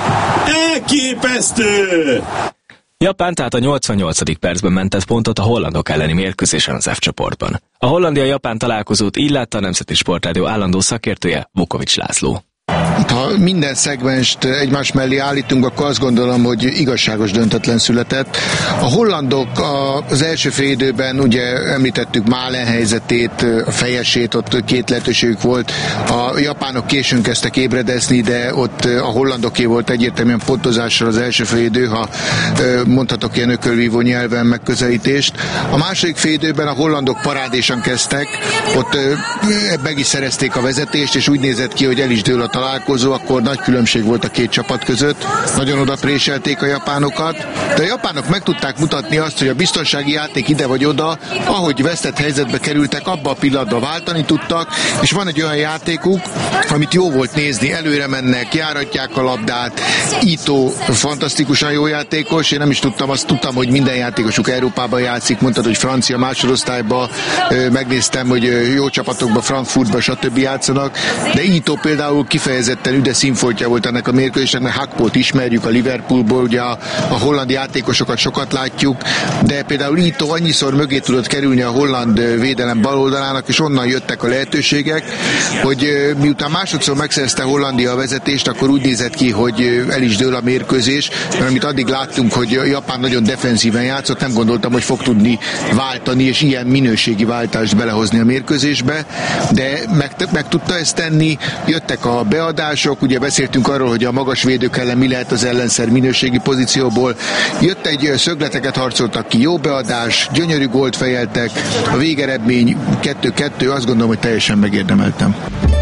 Speaker 18: Elképesztő!
Speaker 13: Japán tehát a 88. percben mentett pontot a hollandok elleni mérkőzésen az F csoportban. A Hollandia-Japán találkozót így látta a Nemzeti Sportrádió állandó szakértője, Vukovics László.
Speaker 7: Ha minden szegmenst egymás mellé állítunk, akkor azt gondolom, hogy igazságos döntetlen született. A hollandok az első fél időben, ugye említettük Málen helyzetét, a fejesét, ott két lehetőségük volt. A japánok későn kezdtek ébredezni, de ott a hollandoké volt egyértelműen pontozással az első fél idő, ha mondhatok ilyen ökölvívó nyelven megközelítést. A második fél időben a hollandok parádésan kezdtek, ott meg is szerezték a vezetést, és úgy nézett ki, hogy el is dől a találkozó, akkor nagy különbség volt a két csapat között. Nagyon oda préselték a japánokat, de a japánok meg tudták mutatni azt, hogy a biztonsági játék ide vagy oda, ahogy vesztett helyzetbe kerültek, abba a pillanatban váltani tudtak, és van egy olyan játékuk, amit jó volt nézni, előre mennek, járatják a labdát. Ito fantasztikusan jó játékos, én nem is tudtam, azt tudtam, hogy minden játékosuk Európában játszik, mondtad, hogy francia másodosztályban, megnéztem, hogy jó csapatokban, Frankfurtban, stb. Játszanak, de Ito például kifejezetten üde színfoltja volt ennek a mérkőzésnek, mert Hakpót ismerjük a Liverpoolból, ugye a holland játékosokat sokat látjuk, de például Ito annyiszor mögé tudott kerülni a holland védelem baloldalának, és onnan jöttek a lehetőségek, hogy miután másodszor megszerezte Hollandia a vezetést, akkor úgy nézett ki, hogy el is dől a mérkőzés, mert amit addig láttunk, hogy Japán nagyon defenzíven játszott, nem gondoltam, hogy fog tudni váltani, és ilyen minőségi váltást belehozni a mérkőzésbe, de meg tudta ezt tenni, jöttek a beadások, ugye beszéltünk arról, hogy a magas védők ellen mi lehet az ellenszer minőségi pozícióból. Jött egy szögleteket harcoltak ki, jó beadás, gyönyörű gólt fejeltek, a végeredmény 2-2, azt gondolom, hogy teljesen megérdemeltem.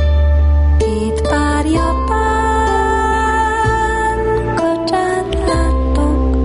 Speaker 19: Két pár japán kocsát láttok.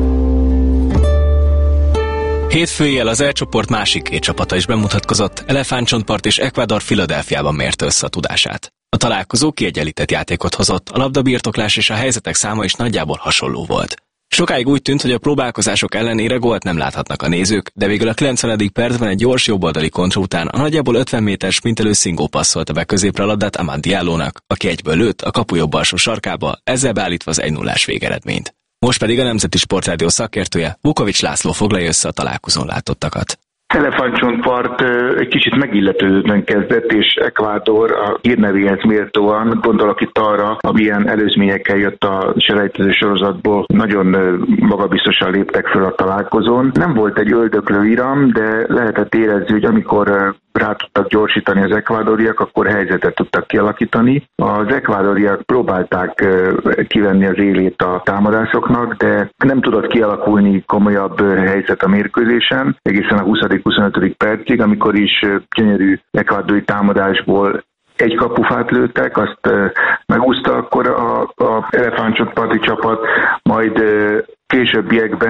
Speaker 13: Hétfő éjjel az E csoport másik két csapata is bemutatkozott, Elefántcsontpart és Ecuador Philadelphiában mérte össze a tudását. A találkozó kiegyenlített játékot hozott, a labdabirtoklás és a helyzetek száma is nagyjából hasonló volt. Sokáig úgy tűnt, hogy a próbálkozások ellenére gólt nem láthatnak a nézők, de végül a 90. percben egy gyors jobboldali kontra után a nagyjából 50 méter sprintelő Szingó passzolta be középre a labdát Amad Dialónak, aki egyből lőtt a kapu jobb alsó sarkába, ezzel beállítva az 1-0-ás végeredményt. Most pedig a Nemzeti Sportrádió szakértője, Vukovics László foglalja össze a találkozón látottakat.
Speaker 10: Elefántcsontpart egy kicsit megilletődően kezdett, és Ecuador a hírnevéhez méltóan, gondolok itt arra, amilyen előzményekkel jött a selejtező sorozatból, nagyon magabiztosan léptek föl a találkozón. Nem volt egy öldöklő iram, de lehetett érezni, hogy amikor rá tudtak gyorsítani az ekvádoriak, akkor helyzetet tudtak kialakítani. Az ekvádoriak próbálták kivenni az élét a támadásoknak, de nem tudott kialakulni komolyabb helyzet a mérkőzésen, egészen a 20.-25. percig, amikor is gyönyörű ekvádori támadásból egy kapufát lőttek, azt megúszta akkor a elefántcsontparti csapat, majd későbbiekben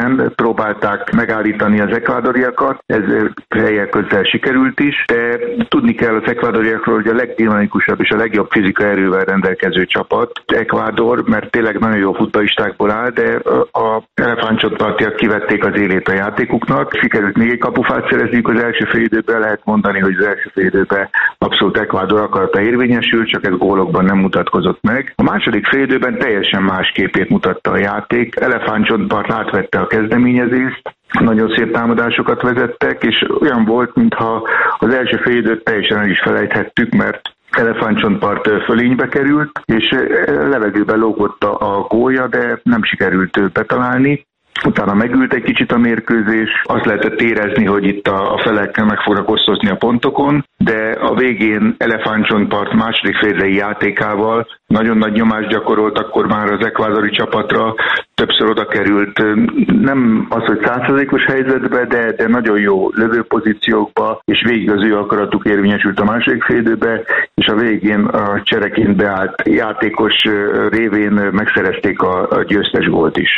Speaker 10: próbálták megállítani az ekvádoriakat, ez helyek közel sikerült is, de tudni kell az ekvádoriakról, hogy a legdinamikusabb és a legjobb fizikai erővel rendelkező csapat Ekvádor, mert tényleg nagyon jó futballistákból áll, de a elefántcsontpartiak kivették az élét a játékuknak. Sikerült még egy kapufát szerezniük az első fél időben, lehet mondani, hogy az első fél időben abszolút Ekvádor akarata érvényesül, csak ez gólokban nem mutatkozott meg. A második fél időben teljesen más képét mutatta a játék. Elefántcsontpart átvette a kezdeményezést, nagyon szép támadásokat vezettek, és olyan volt, mintha az első fél időt teljesen el is felejthettük, mert Elefántcsontpart fölénybe került, és levegőbe lógott a gólja, de nem sikerült betalálni. Utána megült egy kicsit a mérkőzés, azt lehetett érezni, hogy itt a felek meg fognak osztozni a pontokon, de a végén Elefántcsontpart második félidei játékával nagyon nagy nyomást gyakorolt akkor már az ekvádori csapatra, többször oda került, nem az, hogy 100%-os helyzetbe, de nagyon jó lövőpozíciókba, és végig az ő akaratuk érvényesült a második félidőbe, és a végén a csereként beállt játékos révén megszerezték a győztes gólt is.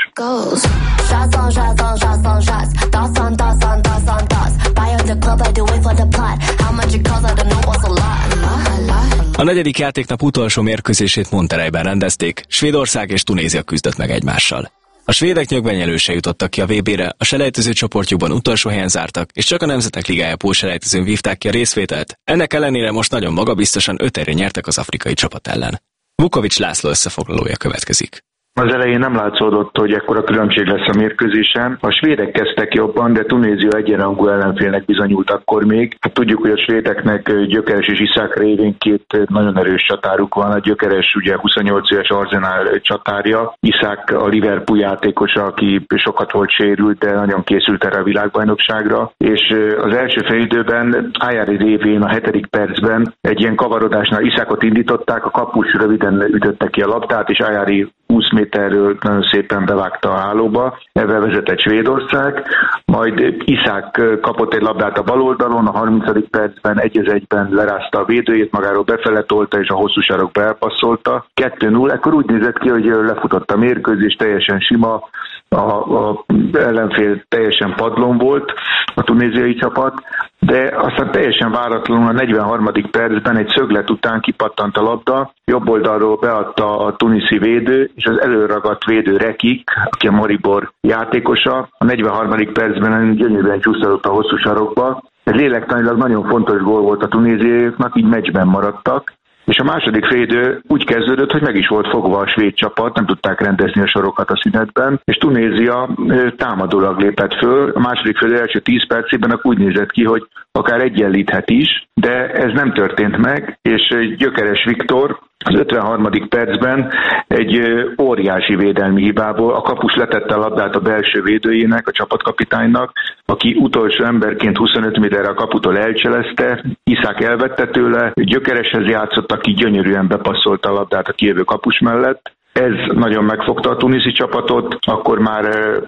Speaker 13: A negyedik játéknap utolsó mérkőzését Monterreyben rendezték, Svédország és Tunézia küzdött meg egymással. A svédek nyögvenyelőse jutottak ki a VB-re, a selejtező csoportjukban utolsó helyen zártak, és csak a Nemzetek Ligája pótselejtezőn vívták ki a részvételt. Ennek ellenére most nagyon magabiztosan 5-1-re nyertek az afrikai csapat ellen. Vukovics László összefoglalója következik.
Speaker 10: Az elején nem látszódott, hogy ekkora különbség lesz a mérkőzésen. A svédek kezdtek jobban, de Tunézia egyenrangú ellenfélnek bizonyult akkor még. Hát tudjuk, hogy a svédeknek Gyökeres és Iszák révén két nagyon erős csatáruk van. A Gyökeres ugye 28 éves Arsenal csatárja, Iszák a Liverpool játékosa, aki sokat volt sérült, de nagyon készült erre a világbajnokságra. És az első fél időben Ajari révén a 7. percben egy ilyen kavarodásnál Iszákot indították, a kapus röviden ütötte ki a labdát, és Ajari 20 méterről nagyon szépen bevágta a hálóba, ebben vezetett Svédország, majd Iszák kapott egy labdát a bal oldalon, a 30. percben 1-1-ben lerázta a védőjét, magáról befele tolta, és a hosszú sarokba elpasszolta. 2-0, ekkor úgy nézett ki, hogy lefutott a mérkőzés, teljesen sima, a ellenfél teljesen padlón volt, a tunéziai csapat, de aztán teljesen váratlanul a 43. percben egy szöglet után kipattant a labda, jobb oldalról beadta a tuniszi védő, és az előragadt védő Rekik, aki a Maribor játékosa, a 43. percben gyönyörűen csúszadott a hosszú sarokba. Ez lélektanilag nagyon fontos gól volt a tunéziaiaknak, így meccsben maradtak. És a második félidő úgy kezdődött, hogy meg is volt fogva a svéd csapat, nem tudták rendezni a sorokat a szünetben, és Tunézia támadólag lépett föl. A második félidő első 10 percében úgy nézett ki, hogy akár egyenlíthet is, de ez nem történt meg, és Gyökeres Viktor az 53. percben egy óriási védelmi hibából a kapus letette a labdát a belső védőjének, a csapatkapitánynak, aki utolsó emberként 25 méterre a kaputól elcselezte, Iszák elvette tőle, Gyökereshez játszott, aki gyönyörűen bepasszolta a labdát a kijövő kapus mellett. Ez nagyon megfogta a tuniszi csapatot, akkor már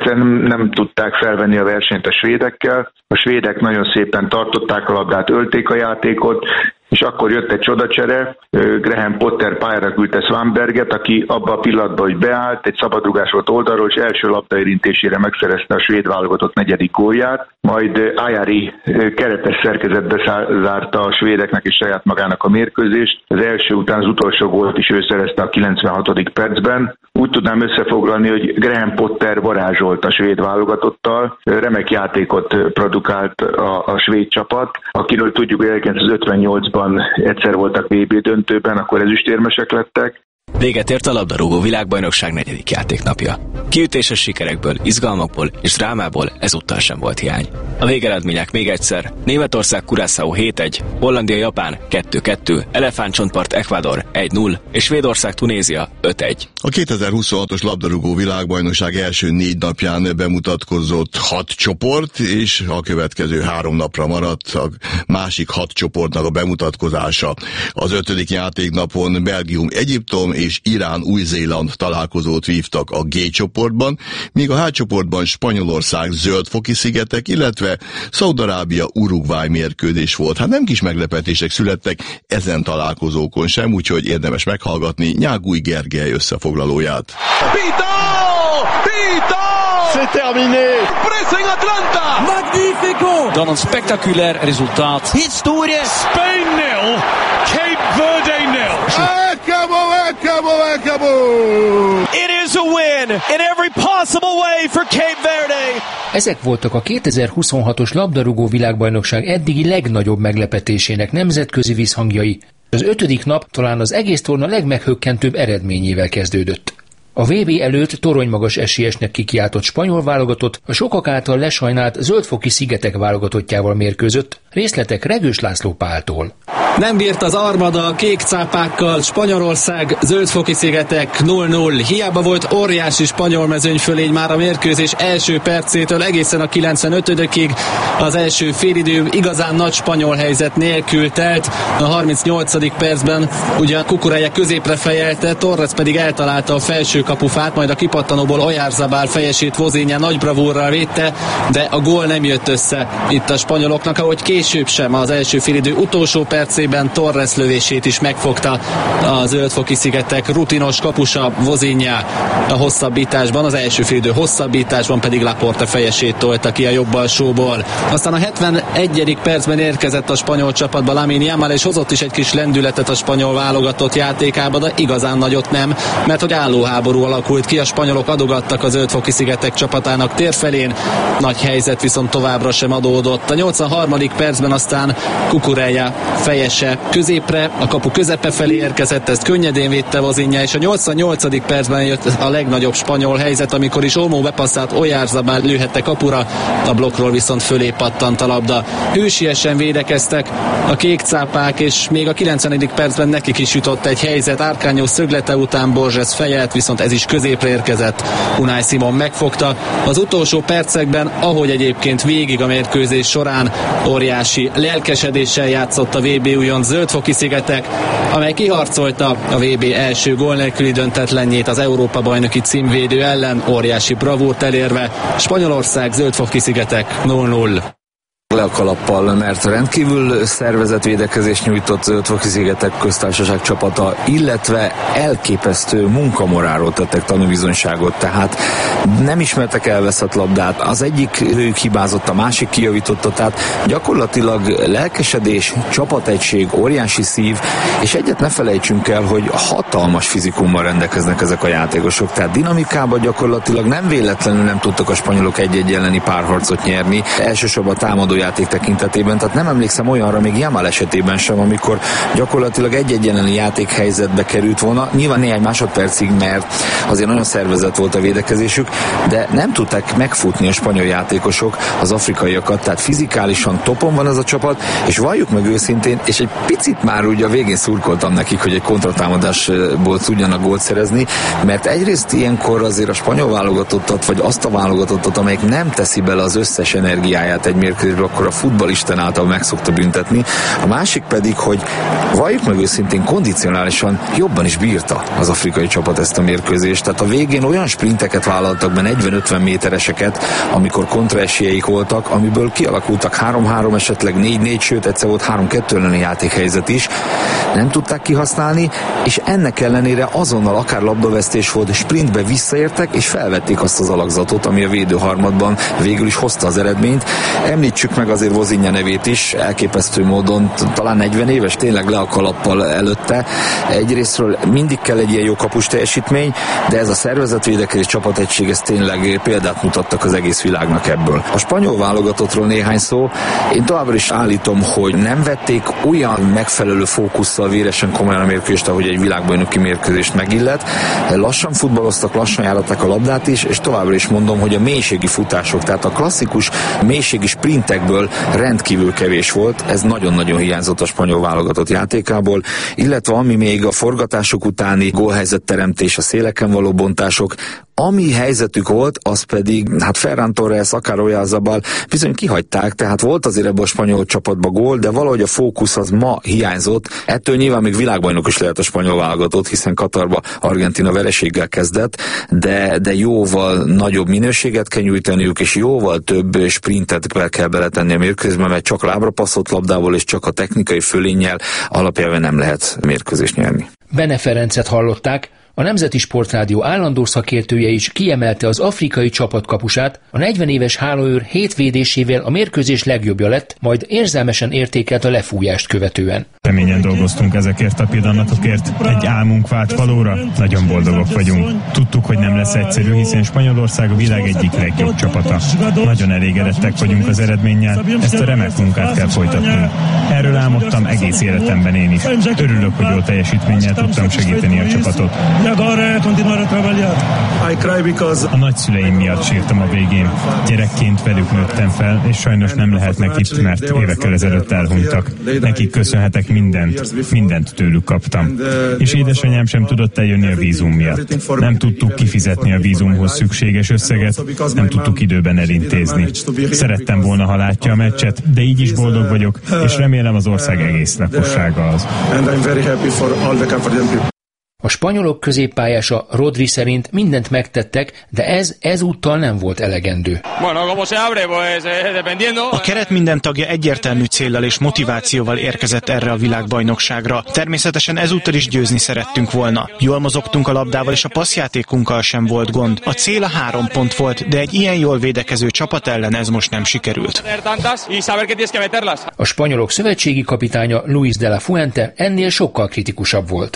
Speaker 10: nem tudták felvenni a versenyt a svédekkel. A svédek nagyon szépen tartották a labdát, ölték a játékot, és akkor jött egy csodacsere, Graham Potter pályára küldte Svanberget, aki abban a pillanatban, hogy beállt, egy szabadrugás volt oldalról, és első labdaérintésére megszerezte a svéd válogatott 4. gólját, majd Ajari keretes szerkezetbe zárta a svédeknek és saját magának a mérkőzést. Az első után az utolsó gólt is ő szerezte a 96. percben. Úgy tudnám összefoglalni, hogy Graham Potter varázsolt a svéd válogatottal, remek játékot produkált a svéd csapat, akiről tudjuk, hogy 1958-ban egyszer voltak VB döntőben, akkor ezüstérmesek lettek.
Speaker 13: Véget ért a labdarúgó világbajnokság 4. játéknapja. Kiütéses sikerekből, izgalmakból és drámából ezúttal sem volt hiány. A végeredmények még egyszer: Németország Curaçao 7-1, Hollandia-Japán 2-2, Elefántcsontpart Ecuador 1-0 és Svédország Tunézia 5-1.
Speaker 4: A 2026-os labdarúgó világbajnokság első 4 napján bemutatkozott 6 csoport, és a következő 3 napra maradt a másik 6 csoportnak a bemutatkozása. Az 5. játéknapon Belgium Egyiptom és Irán-Új-Zéland találkozót vívtak a G csoportban, míg a H csoportban Spanyolország Zöld-foki szigetek, illetve Szaúd-Arábia Uruguay mérkőzés volt. Hát nem kis meglepetések születtek ezen találkozókon sem, úgyhogy érdemes meghallgatni Nyágúj Gergely összefoglalóját.
Speaker 20: Pitó!
Speaker 3: Pito!
Speaker 20: C'est terminé!
Speaker 3: Pressing Atlanta!
Speaker 15: Magnifico! Dan een spectaculair resultaat. Historisch!
Speaker 3: Spain 0, Cape Verde 0.
Speaker 15: It is a win in every possible way for Cape Verde.
Speaker 21: Ezek voltak a 2026-os labdarúgó világbajnokság eddigi legnagyobb meglepetésének nemzetközi visszhangjai. Az 5. nap talán az egész torna legmeghökkentőbb eredményével kezdődött. A VB előtt toronymagas esélyesnek kikiáltott spanyol válogatott a sokak által lesajnált Zöld-foki szigetek válogatottjával mérkőzött, részletek Regős László Páltól.
Speaker 6: Nem bírt az armada a kék cápákkal, Spanyolország, Zöld-foki szigetek 0-0. Hiába volt óriási spanyol mezőnyfölény már a mérkőzés első percétől egészen a 95-ig. Az első félidő igazán nagy spanyol helyzet nélkül telt. A 38. percben ugyan Cucurella középre fejelte, Torres pedig eltalálta a felső kapufát, majd a kipattanóból Oyarzabal fejesét Vozinha nagy bravúrral védte, de a gól nem jött össze itt a spanyoloknak, ahogy később sem az első félidő utolsó percében Torres lövését is megfogta a Zöld-foki szigetek rutinos kapusa Vozinha a hosszabbításban, az első félidő hosszabbításban pedig Laporte fejesét tolta ki a jobb alsóból. Aztán a 71. percben érkezett a spanyol csapatba Lamine Yamal, és hozott is egy kis lendületet a spanyol válogatott játékába, de igazán nagyot nem, mert hogy állóháború alakult ki, a spanyolok adogattak a Zöld-foki szigetek csapatának térfelén, nagy helyzet viszont továbbra sem adódott. A 83. percben aztán Cucurella fejese középre, a kapu közepe felé érkezett, ezt könnyedén védte Vozinha, és a 88. percben jött a legnagyobb spanyol helyzet, amikor is Olmo bepasszált Oyarzabal lőhette kapura, a blokkról viszont fölé pattant a labda. Hősiesen védekeztek a kék cápák, és még a 90. percben nekik is jutott egy helyzet, Arcáño szöglete után Borges fejelt, viszont ez is középre érkezett. Unai Simon megfogta. Az utolsó percekben, ahogy egyébként végig a mérkőzés során, óriási lelkesedéssel játszott a VB újon Zöld-foki szigetek, amely kiharcolta a VB első gól nélküli döntetlenjét az Európa-bajnoki címvédő ellen, óriási bravúrt elérve. Spanyolország, Zöld-foki szigetek 0-0.
Speaker 12: Le a kalappal, mert rendkívül szervezett védekezést nyújtott Zöld-foki szigetek köztársaság csapata, illetve elképesztő munkamorálról tettek tanúbizonyságot, tehát nem ismertek elveszett labdát, az egyik ők hibázott, a másik kijavította, tehát gyakorlatilag lelkesedés, csapategység, óriási szív, és egyet ne felejtsünk el, hogy hatalmas fizikummal rendelkeznek ezek a játékosok, tehát dinamikában gyakorlatilag nem véletlenül nem tudtak a spanyolok egy-egy elleni párharcot nyerni, elsősorban támadó játék tekintetében, tehát nem emlékszem olyanra még Yamal esetében sem, amikor gyakorlatilag egy-egy elleni játékhelyzetbe került volna, nyilván néhány másodpercig, mert azért nagyon szervezett volt a védekezésük, de nem tudták megfutni a spanyol játékosok az afrikaiakat, tehát fizikálisan topon van ez a csapat, és valljuk meg őszintén, és egy picit már ugye a végén szurkoltam nekik, hogy egy kontratámadásból tudjanak gólt szerezni, mert egyrészt ilyenkor azért a spanyol válogatottat, vagy azt a válogatottat, amelyik nem teszi bele az összes energiáját egy mérkőzésbe, akkor a futballisten által meg szokta büntetni. A másik pedig, hogy valljuk meg őszintén, kondicionálisan jobban is bírta az afrikai csapat ezt a mérkőzést. Tehát a végén olyan sprinteket vállaltak be, 40-50 métereseket, amikor kontraesélyeik voltak, amiből kialakultak 3-3, esetleg 4-4, sőt egyszer volt 3-2 elleni játékhelyzet is. Nem tudták kihasználni, és ennek ellenére azonnal akár labdavesztés volt, sprintbe visszaértek, és felvették azt az alakzatot, ami a védőharmadban végül is hozta az eredményt. Említsük meg azért Vozinha nevét is, elképesztő módon, talán 40 éves, tényleg le a kalappal előtte. Egyrésztről mindig kell egy ilyen jó kapus teljesítmény, de ez a szervezetvédekezés csapategység, ez tényleg példát mutattak az egész világnak ebből. A spanyol válogatottról néhány szó. Én továbbra is állítom, hogy nem vették olyan megfelelő fókusszal véresen komolyan a mérkőzést, ahogy egy világbajnoki mérkőzést megillet. Lassan futballoztak, lassan járatták a labdát is, és továbbra is mondom, hogy a mélységi futások, tehát a klasszikus mélységi sprintekből rendkívül kevés volt, ez nagyon-nagyon hiányzott a spanyol válogatott játékából, illetve ami még a forgatások utáni gólhelyzetteremtés, a széleken való bontások, ami helyzetük volt, az pedig, hát Ferran Torres, akár Oyarzabal bizony kihagyták, tehát volt azért ebben a spanyol csapatban gól, de valahogy a fókusz az ma hiányzott. Ettől nyilván még világbajnok is lehet a spanyol válogatott, hiszen Katarba Argentína vereséggel kezdett, de jóval nagyobb minőséget kell nyújtaniuk, és jóval több sprintet kell beletenni a mérkőzésbe, mert csak lábra passzolt labdával és csak a technikai fölénnyel alapjában nem lehet mérkőzést nyerni.
Speaker 21: Bene Ferencet hallották, A Nemzeti Sportrádió állandó szakértője is kiemelte az afrikai csapatkapusát, a 40 éves hálóőr 7 védésével a mérkőzés legjobbja lett, majd érzelmesen értékelt a lefújást követően.
Speaker 20: Keményen dolgoztunk ezekért a pillanatokért, egy álmunk vált valóra, nagyon boldogok vagyunk. Tudtuk, hogy nem lesz egyszerű, hiszen Spanyolország a világ egyik legjobb csapata. Nagyon elégedettek vagyunk az eredménnyel, ezt a remek munkát kell folytatnunk. Erről álmodtam egész életemben én is. Örülök, hogy jó teljesítménnyel tudtam segíteni a csapatot. A nagyszüleim miatt sírtam a végén. Gyerekként velük nőttem fel, és sajnos nem lehetnek itt, mert évekkel ezelőtt elhunytak. Nekik köszönhetek mindent tőlük kaptam. És édesanyám sem tudott eljönni a vízum miatt. Nem tudtuk kifizetni a vízumhoz szükséges összeget, nem tudtuk időben elintézni. Szerettem volna, ha látja a meccset, de így is boldog vagyok, és remélem az ország egész lakossága az.
Speaker 21: A spanyolok középpályása Rodri szerint mindent megtettek, de ez ezúttal nem volt elegendő.
Speaker 22: A keret minden tagja egyértelmű céllal és motivációval érkezett erre a világbajnokságra. Természetesen ezúttal is győzni szerettünk volna. Jól mozogtunk a labdával, és a passzjátékunkkal sem volt gond. A cél a 3 pont volt, de egy ilyen jól védekező csapat ellen ez most nem sikerült.
Speaker 21: A spanyolok szövetségi kapitánya Luis de la Fuente ennél sokkal kritikusabb volt.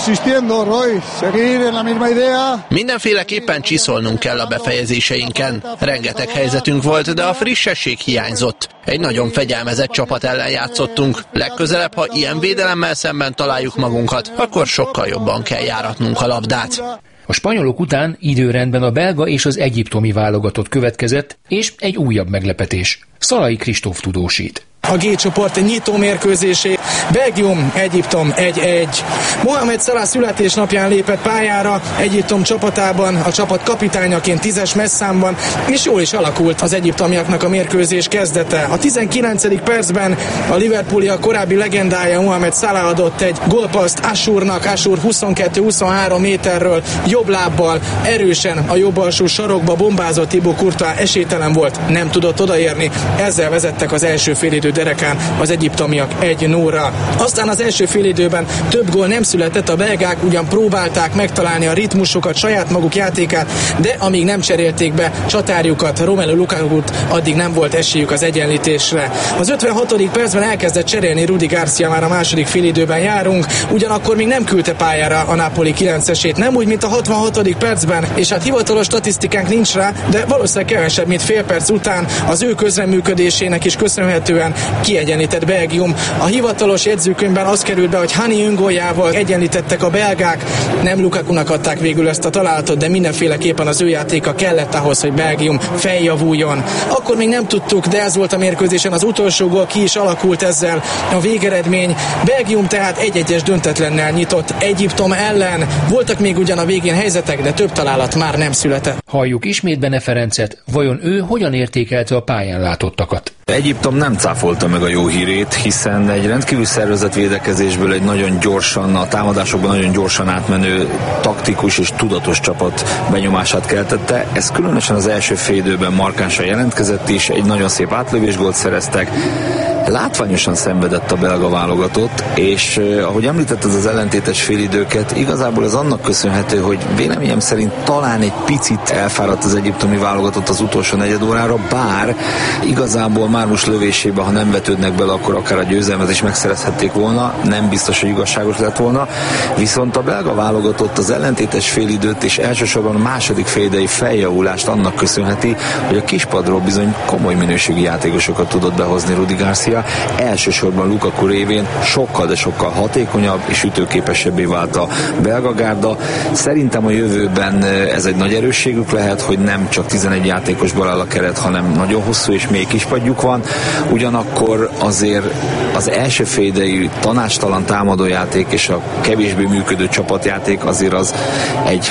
Speaker 23: Mindenféleképpen csiszolnunk kell a befejezéseinken. Rengeteg helyzetünk volt, de a frissesség hiányzott. Egy nagyon fegyelmezett csapat ellen játszottunk. Legközelebb, ha ilyen védelemmel szemben találjuk magunkat, akkor sokkal jobban kell járatnunk a labdát.
Speaker 21: A spanyolok után időrendben a belga és az egyiptomi válogatott következett, és egy újabb meglepetés. Szalai Kristóf tudósít.
Speaker 8: A G csoport nyitó mérkőzésé. Belgium, Egyiptom 1-1. Mohamed Salah születésnapján lépett pályára Egyiptom csapatában, a csapat kapitányaként 10-es messzámban, és jól is alakult az egyiptomiaknak a mérkőzés kezdete. A 19. percben a Liverpooliak korábbi legendája Mohamed Salah adott egy gólpaszt Ashurnak. Ashur 22-23 méterről jobb lábbal erősen a jobb alsó sarokba bombázott. Thibaut Courtois esélytelen volt, nem tudott odaérni. Ezzel vezettek az első félidő derekán az egyiptomiak 1-0-ra. Aztán az első félidőben több gól nem született, a belgák ugyan próbálták megtalálni a ritmusokat, saját maguk játékát, de amíg nem cserélték be csatárjukat, Romelu Lukakut, addig nem volt esélyük az egyenlítésre. Az 56. percben elkezdett cserélni Rudi Garcia, már a második félidőben járunk, ugyanakkor még nem küldte pályára a Napoli 9-esét, nem úgy, mint a 66. percben, és hát hivatalos statisztikánk nincs rá, de valószínűleg kevesebb, mint fél perc után az ő közreműködésének is köszönhetően kiegyenlített Belgium. A hivatalos jegyzőkönyvben az került be, hogy Hani öngóljával egyenlítettek a belgák. Nem Lukakunak adták végül ezt a találatot, de mindenféleképpen az ő játéka kellett ahhoz, hogy Belgium feljavuljon. Akkor még nem tudtuk, de ez volt a mérkőzésen az utolsó gól, ki is alakult ezzel a végeredmény. Belgium tehát 1-1-es döntetlennel nyitott Egyiptom ellen. Voltak még ugyan a végén helyzetek, de több találat már nem született.
Speaker 21: Halljuk ismét Bene Ferencet, vajon ő hogyan értékelte a pályán látottakat?
Speaker 12: Egyiptom nem cáfolta meg a jó hírét, hiszen egy rendkívül szervezett védekezésből egy nagyon gyorsan, a támadásokban nagyon gyorsan átmenő taktikus és tudatos csapat benyomását keltette. Ez különösen az első fél időben markánsan jelentkezett is, egy nagyon szép átlövésgólt szereztek. Látványosan szenvedett a belga válogatott, és ahogy említetted az ellentétes félidőket, igazából ez annak köszönhető, hogy véleményem szerint talán egy picit elfáradt az egyiptomi válogatott az utolsó negyedórára, bár igazából Mármus lövésébe, ha nem vetődnek bele, akkor akár a győzelmet is megszerezhették volna, nem biztos, hogy igazságos lett volna, viszont a belga válogatott az ellentétes félidőt és elsősorban a második félidei feljavulást annak köszönheti, hogy a kispadról bizony komoly minőségi játékosokat tudott behozni Rudi Garcia, elsősorban Lukaku révén sokkal, de sokkal hatékonyabb és ütőképesebbé vált a belga gárda. Szerintem a jövőben ez egy nagy erősségük lehet, hogy nem csak 11 játékosból áll a keret, hanem nagyon hosszú és mély kispadjuk van. Ugyanakkor azért az első félidei tanácstalan támadójáték és a kevésbé működő csapatjáték azért az egy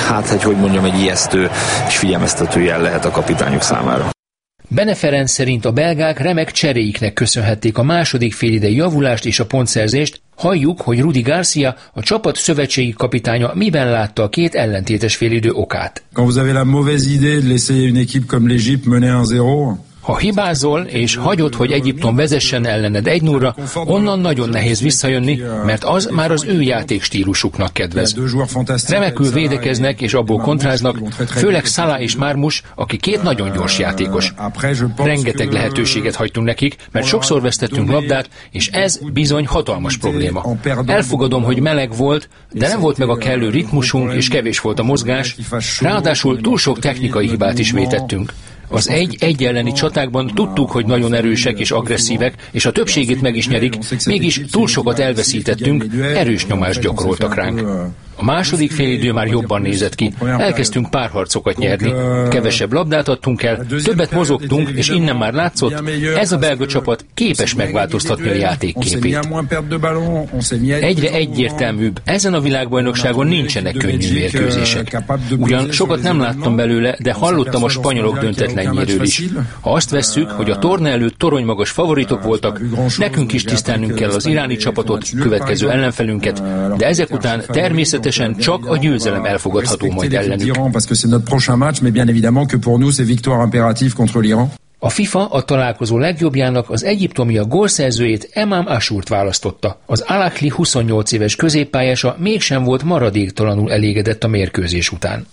Speaker 12: ijesztő és figyelmeztető jel lehet a kapitányuk számára.
Speaker 21: Bene Ferenc szerint a belgák remek cseréiknek köszönhették a második félidei javulást és a pontszerzést. Halljuk, hogy Rudi Garcia, a csapat szövetségi kapitánya, miben látta a két ellentétes félidő okát.
Speaker 24: Quand vous avez la mauvaise idée de laisser une équipe comme l'Égypte mener 1-0,
Speaker 21: Ha hibázol és hagyod, hogy Egyiptom vezessen ellened 1-0-ra, onnan nagyon nehéz visszajönni, mert az már az ő játékstílusuknak kedvez. Remekül védekeznek és abból kontráznak, főleg Salah és Marmoush, aki 2 nagyon gyors játékos. Rengeteg lehetőséget hagytunk nekik, mert sokszor vesztettünk labdát, és ez bizony hatalmas probléma. Elfogadom, hogy meleg volt, de nem volt meg a kellő ritmusunk, és kevés volt a mozgás, ráadásul túl sok technikai hibát is vétettünk. Az 1-1 elleni csatákban tudtuk, hogy nagyon erősek és agresszívek, és a többségét meg is nyerik, mégis túl sokat elveszítettünk, erős nyomást gyakoroltak ránk. A második félidő már jobban nézett ki, elkezdtünk párharcokat nyerni, kevesebb labdát adtunk el, többet mozogtunk, és innen már látszott, ez a belga csapat képes megváltoztatni a játékképét. Egyre egyértelműbb, ezen a világbajnokságon nincsenek könnyű mérkőzések. Ugyan sokat nem láttam belőle, de hallottam a spanyolok döntetlenjéről is. Ha azt vesszük, hogy a torna előtt toronymagas favoritok voltak, nekünk is tisztelnünk kell az iráni csapatot, következő ellenfelünket, de ezek után természetesen csak a győzelem elfogadható majd ellenük. A FIFA a találkozó legjobbjának az egyiptomiak gólszerzőjét Emam Ashurt választotta. Az Al-Ahly 28 éves középpályása mégsem volt maradéktalanul elégedett a mérkőzés után.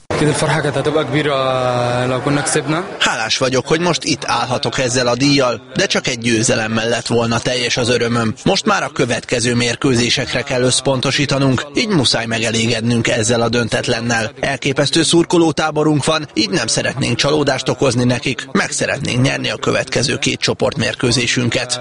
Speaker 23: Hálás vagyok, hogy most itt állhatok ezzel a díjjal, de csak egy győzelemmel lett volna teljes az örömöm. Most már a következő mérkőzésekre kell összpontosítanunk, így muszáj megelégednünk ezzel a döntetlennel. Elképesztő szurkolótáborunk van, így nem szeretnénk csalódást okozni nekik, meg szeretnénk nyerni a következő 2 csoportmérkőzésünket.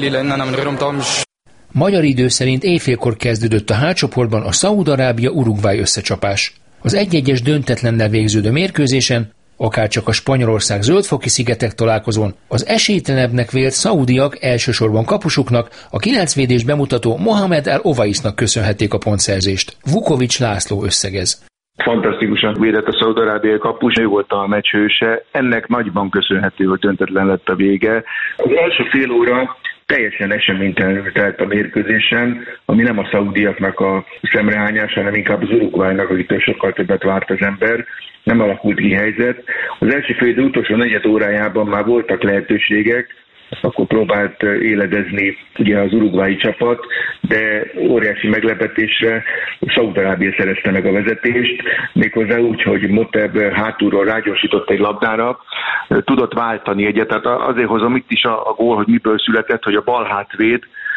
Speaker 21: Magyar idő szerint éjfélkor kezdődött a H csoportban a Szaúd-Arábia-Uruguay összecsapás. Az 1-1-es döntetlennel végződő mérkőzésen, akárcsak a Spanyolország zöldfoki szigetek találkozón, az esélytelenebbnek vélt szaúdiak elsősorban kapusuknak, a 9 védést bemutató Mohamed El-Ovaisnak köszönhették a pontszerzést. Vukovics László összegez.
Speaker 10: Fantasztikusan védett a szaúd-arábiai kapus, ő volt a meccs hőse. Ennek nagyban köszönhető, hogy döntetlen lett a vége. Az első fél óra teljesen eseménytelenül telt a mérkőzésen, ami nem a szaudiaknak a szemrehányása, hanem inkább az Uruguaynak, akitől sokkal többet várt az ember. Nem alakult ki helyzet. Az első fél idő utolsó negyed órájában már voltak lehetőségek, akkor próbált éledezni ugye az uruguayi csapat, de óriási meglepetésre Szaúd-Arábia szerezte meg a vezetést, méghozzá úgy, hogy Moteb hátulról rágyorsított egy labdára, tudott váltani egyet, tehát azért hozom itt is a gól, hogy miből született, hogy a bal hátvéd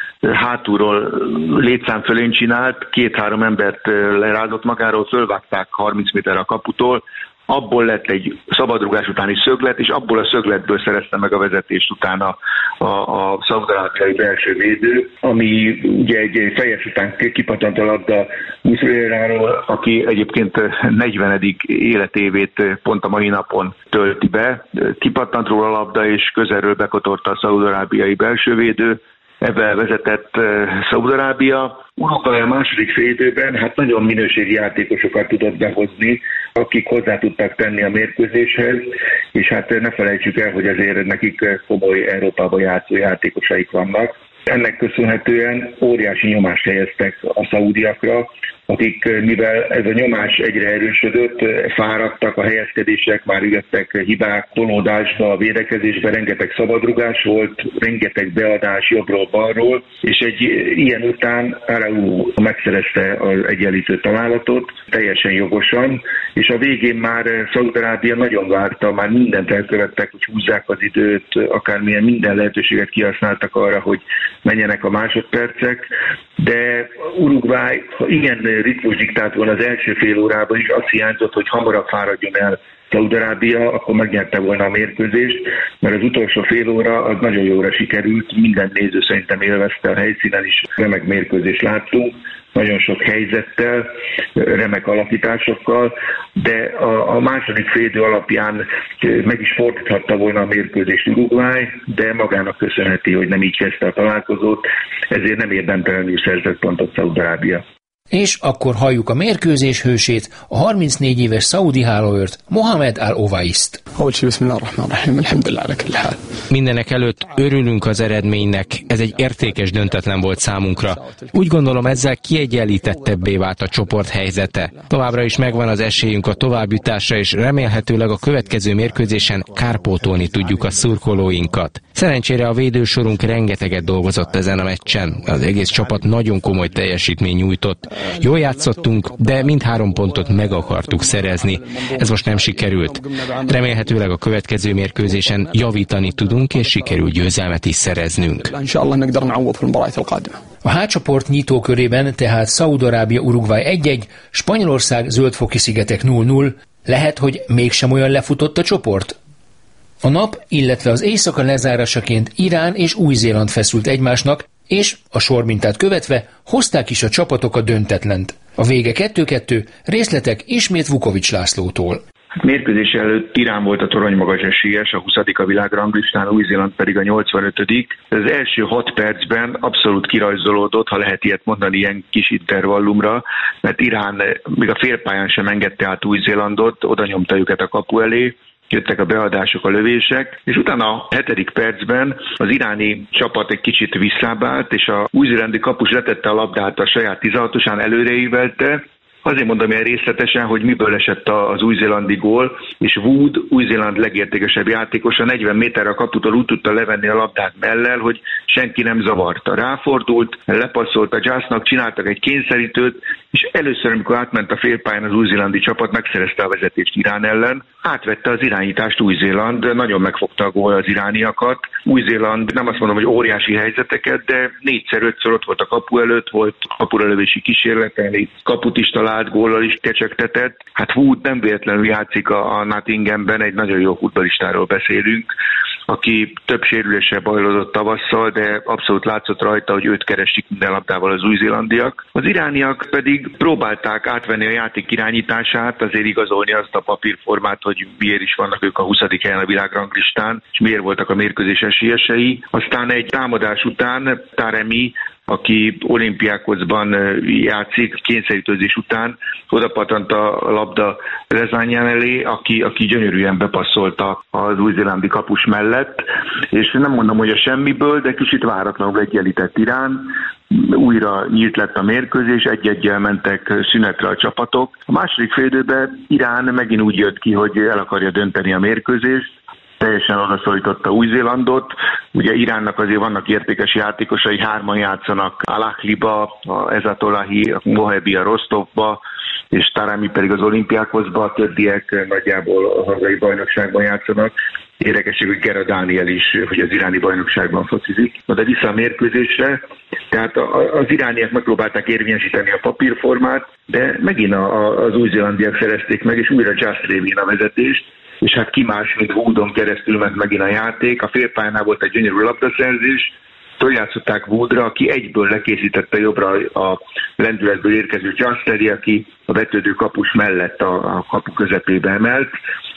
Speaker 10: hátulról létszám fölén csinált, 2-3 embert lerázott magáról, fölvágták 30 méterre a kaputól, abból lett egy szabadrugás utáni szöglet, és abból a szögletből szerezte meg a vezetést utána a szaúd-arábiai belső védő, ami ugye egy fejes után kipattant a labda Muszléráról, aki egyébként 40. életévét pont a mai napon tölti be. Kipattant róla a labda, és közelről bekotorta a szaúd-arábiai belső védő. Ebben vezetett Szaúd-Arábia. Uruguay a második félidőben hát nagyon minőségi játékosokat tudott behozni, akik hozzá tudtak tenni a mérkőzéshez, és hát ne felejtsük el, hogy azért nekik komoly Európában játszó játékosaik vannak. Ennek köszönhetően óriási nyomást helyeztek a szaúdiakra, akik, mivel ez a nyomás egyre erősödött, fáradtak, a helyezkedések már jöttek hibák, tolódásba, a védekezésbe, rengeteg szabadrugás volt, rengeteg beadás jobbról-balról, és egy ilyen után Araújo megszerezte az egyenlítő találatot, teljesen jogosan, és a végén már Szaúd-Arábia nagyon várta, már mindent elkövettek, hogy húzzák az időt, akármilyen minden lehetőséget kihasználtak arra, hogy menjenek a másodpercek, de Uruguay igen ritmus diktált volna az első fél órában is, azt hiányzott, hogy hamarabb fáradjon el Szaúd-Arábia, akkor megnyerte volna a mérkőzést, mert az utolsó fél óra az nagyon jóra sikerült, minden néző szerintem élvezte, a helyszínen is remek mérkőzést láttunk, nagyon sok helyzettel, remek alapításokkal, de a második félidő alapján meg is fordíthatta volna a mérkőzést Uruguay, de magának köszönheti, hogy nem így kezdte a találkozót, ezért nem érdemtelenül szerzett pontot Szaúd-Arábia.
Speaker 21: És akkor halljuk a mérkőzés hősét, a 34 éves szaudi hálóőrt, Mohamed Al-Owaist.
Speaker 1: Mindenek előtt örülünk az eredménynek, ez egy értékes döntetlen volt számunkra. Úgy gondolom, ezzel kiegyenlítettebbé vált a csoport helyzete. Továbbra is megvan az esélyünk a továbbjutásra, és remélhetőleg a következő mérkőzésen kárpótolni tudjuk a szurkolóinkat. Szerencsére a védősorunk rengeteget dolgozott ezen a meccsen. Az egész csapat nagyon komoly teljesítmény nyújtott. Jól játszottunk, de mindhárom pontot meg akartuk szerezni. Ez most nem sikerült. Remélhetőleg a következő mérkőzésen javítani tudunk, és sikerül győzelmet is szereznünk.
Speaker 21: A H-csoport nyitókörében tehát Szaúd-Arábia Uruguay 1-1, Spanyolország Zöld-foki-szigetek 0-0. Lehet, hogy mégsem olyan lefutott a csoport? A nap, illetve az éjszaka lezárásaként Irán és Új-Zéland feszült egymásnak, és a sormintát követve hozták is a csapatok a döntetlent. A vége 2-2, részletek ismét Vukovics Lászlótól.
Speaker 10: Mérkőzés előtt Irán volt a toronymagas esélyes, a 20. a világranglistán, Új-Zéland pedig a 85. Az első 6 percben abszolút kirajzolódott, ha lehet ilyet mondani ilyen kis intervallumra, mert Irán még a félpályán sem engedte át Új-Zélandot, oda nyomta őket a kapu elé, jöttek a beadások, a lövések, és utána a 7. percben az iráni csapat egy kicsit visszábált, és a új-zélandi kapus letette a labdát a saját 16-osán, előreívelte. Azért mondom ilyen részletesen, hogy miből esett az új-zélandi gól, és Wood, Új-Zéland legértékesebb játékosa 40 méterre a kaputól úgy tudta levenni a labdát mellel, hogy senki nem zavarta. Ráfordult, lepasszolt a Jazznak, csináltak egy kényszerítőt, és először, amikor átment a félpályán az új-zélandi csapat, megszerezte a vezetést Irán ellen, átvette az irányítást Új-Zéland, nagyon megfogta a gól az irániakat. Új-Zéland nem azt mondom, hogy óriási helyzeteket, de 4-5-ször ott volt a kapu előtt, volt kapuralövési kísérlete, kaput is talált, góllal is kecsegtetett. Hát Wood nem véletlenül játszik a Nottinghamben, egy nagyon jó futballistáról beszélünk, aki több sérüléssel bajlódott tavasszal, de abszolút látszott rajta, hogy őt keresik minden labdával az új-zélándiak. Az irániak pedig próbálták átvenni a játék irányítását, azért igazolni azt a papírformát, hogy miért is vannak ők a 20. helyen a világranglistán, és miért voltak a mérkőzés esélyesei. Aztán egy támadás után Taremi, aki Olimpiákoszban játszik, kényszerítőzés után odapattant a labda Rezányán elé, aki gyönyörűen bepasszolta az új-zélandi kapus mellett, és nem mondom, hogy a semmiből, de kicsit váratlanul egyenlített Irán. Újra nyílt lett a mérkőzés, 1-1-jel mentek szünetre a csapatok. A második félidőben Irán megint úgy jött ki, hogy el akarja dönteni a mérkőzést, teljesen odaszólította Új-Zélandot. Ugye Iránnak azért vannak értékes játékosai, 3-an játszanak Al-Ahliba, a Ezatolahi, a Mohebi a Rostovba, és Taremi pedig az Olimpiákoszba, a többiek nagyjából a hazai bajnokságban játszanak. Érdekesség, hogy Gera Dániel is, hogy az iráni bajnokságban focizik. De vissza a mérkőzésre, tehát az irániak megpróbálták érvényesíteni a papírformát, de megint az új-zélandiak szerezték meg, és újra Just révén a vezetést, és hát ki más, mint Woodon keresztül ment megint a játék. A félpályánál volt egy gyönyörű labdaszerzés, játszották Woodra, aki egyből lekészítette jobbra a lendületből érkező Justeri, aki a vetődő kapus mellett a kapu közepébe emelt,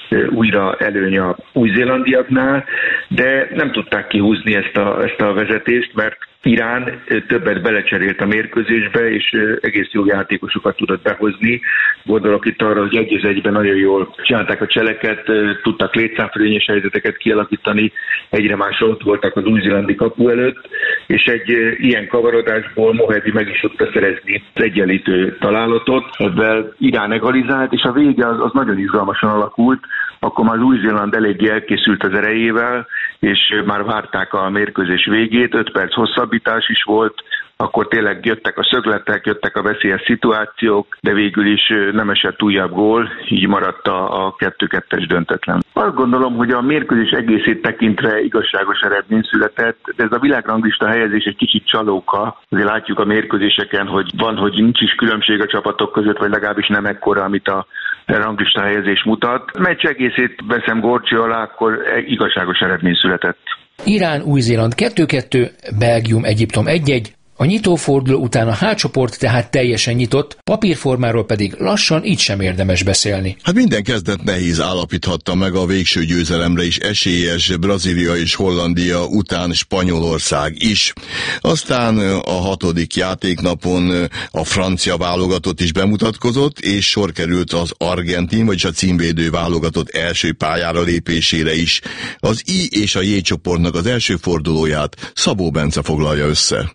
Speaker 10: újra előny a új-zélandiaknál, de nem tudták kihúzni ezt a vezetést, mert Irán többet belecserélt a mérkőzésbe, és egész jó játékosokat tudott behozni. Gondolok itt arra, hogy 1-1-ben nagyon jól csinálták a cseleket, tudtak létszámfölényes helyzeteket kialakítani, egyre másra ott voltak az új-zélandi kapu előtt, és egy ilyen kavarodásból Mohebi meg is tudta szerezni az egyenlítő találatot, ebben Irán egalizált, és a vége az nagyon izgalmasan alakult. Akkor már Új-Zéland eléggé elkészült az erejével, és már várták a mérkőzés végét, 5 perc hosszabbítás is volt, akkor tényleg jöttek a szögletek, jöttek a veszélyes szituációk, de végül is nem esett újabb gól, így maradt a 2-2-es döntetlen. Azt gondolom, hogy a mérkőzés egészét tekintve igazságos eredmény született, de ez a világranglista helyezés egy kicsit csalóka. Azért látjuk a mérkőzéseken, hogy van, hogy nincs is különbség a csapatok között, vagy legalábbis nem ekkora, amit a ranglista helyezés mutat. Meccs egészét veszem górcső alá, akkor igazságos eredmény született.
Speaker 21: Irán, Új-Zéland 2-2, Belgium, Egyiptom 1-1, A nyitóforduló után a H csoport tehát teljesen nyitott, papírformáról pedig lassan így sem érdemes beszélni.
Speaker 4: Hát minden kezdet nehéz állapíthatta meg a végső győzelemre is esélyes Brazília és Hollandia után Spanyolország is. Aztán a 6. játéknapon a francia válogatott is bemutatkozott, és sor került az argentin, vagyis a címvédő válogatott első pályára lépésére is. Az I és a J csoportnak az első fordulóját Szabó Bence foglalja össze.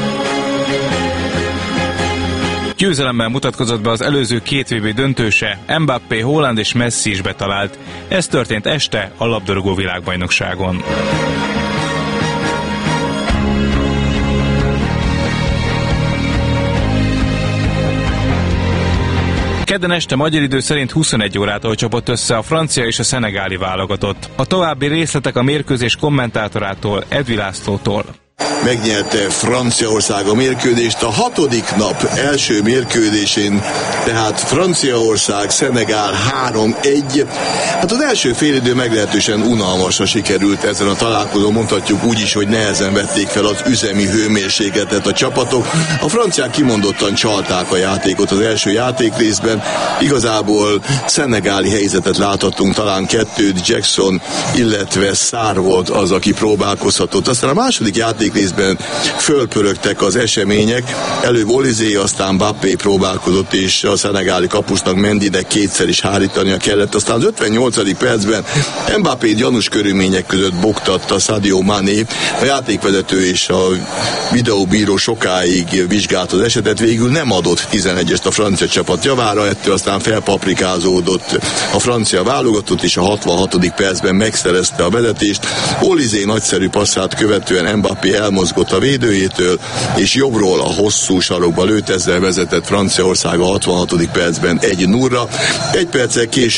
Speaker 2: Győzelemmel mutatkozott be az előző 2 VB döntőse, Mbappé, Haaland és Messi is betalált. Ez történt este a labdarúgó világbajnokságon. Kedden este magyar idő szerint 21 órától csapott össze a francia és a szenegáli válogatott. A további részletek a mérkőzés kommentátorától, Edvi Lászlótól.
Speaker 4: Megnyerte Franciaország a mérkőzést a 6. nap első mérkőzésén, tehát Franciaország, Szenegál 3-1. Hát az első félidő meglehetősen unalmasra sikerült ezen a találkozón, mondhatjuk úgy is, hogy nehezen vették fel az üzemi hőmérsékletet a csapatok. A franciák kimondottan csalták a játékot az első játékrészben, igazából szenegáli helyzetet láthattunk, talán 2, Jackson, illetve Sarr volt az, aki próbálkozhatott. Aztán a második játékrészben fölpörögtek az események, előbb Olizé, aztán Mbappé próbálkozott, és a szenegáli kapusnak Mendynek kétszer is hárítania kellett. Aztán az 58. percben Mbappé gyanús körülmények között buktatta Sadio Mané. A játékvezető és a videóbíró sokáig vizsgált az esetet, végül nem adott 11-est a francia csapat javára, ettől aztán felpaprikázódott a francia válogatott, és a 66. percben megszerezte a vezetést. Olizé nagyszerű passzát követően Mbappé elmozgott a védőjétől, és jobbról a hosszú sarokba lőtt, ezzel vezetett Franciaország a 66. percben 1-0-ra. Egy perccel később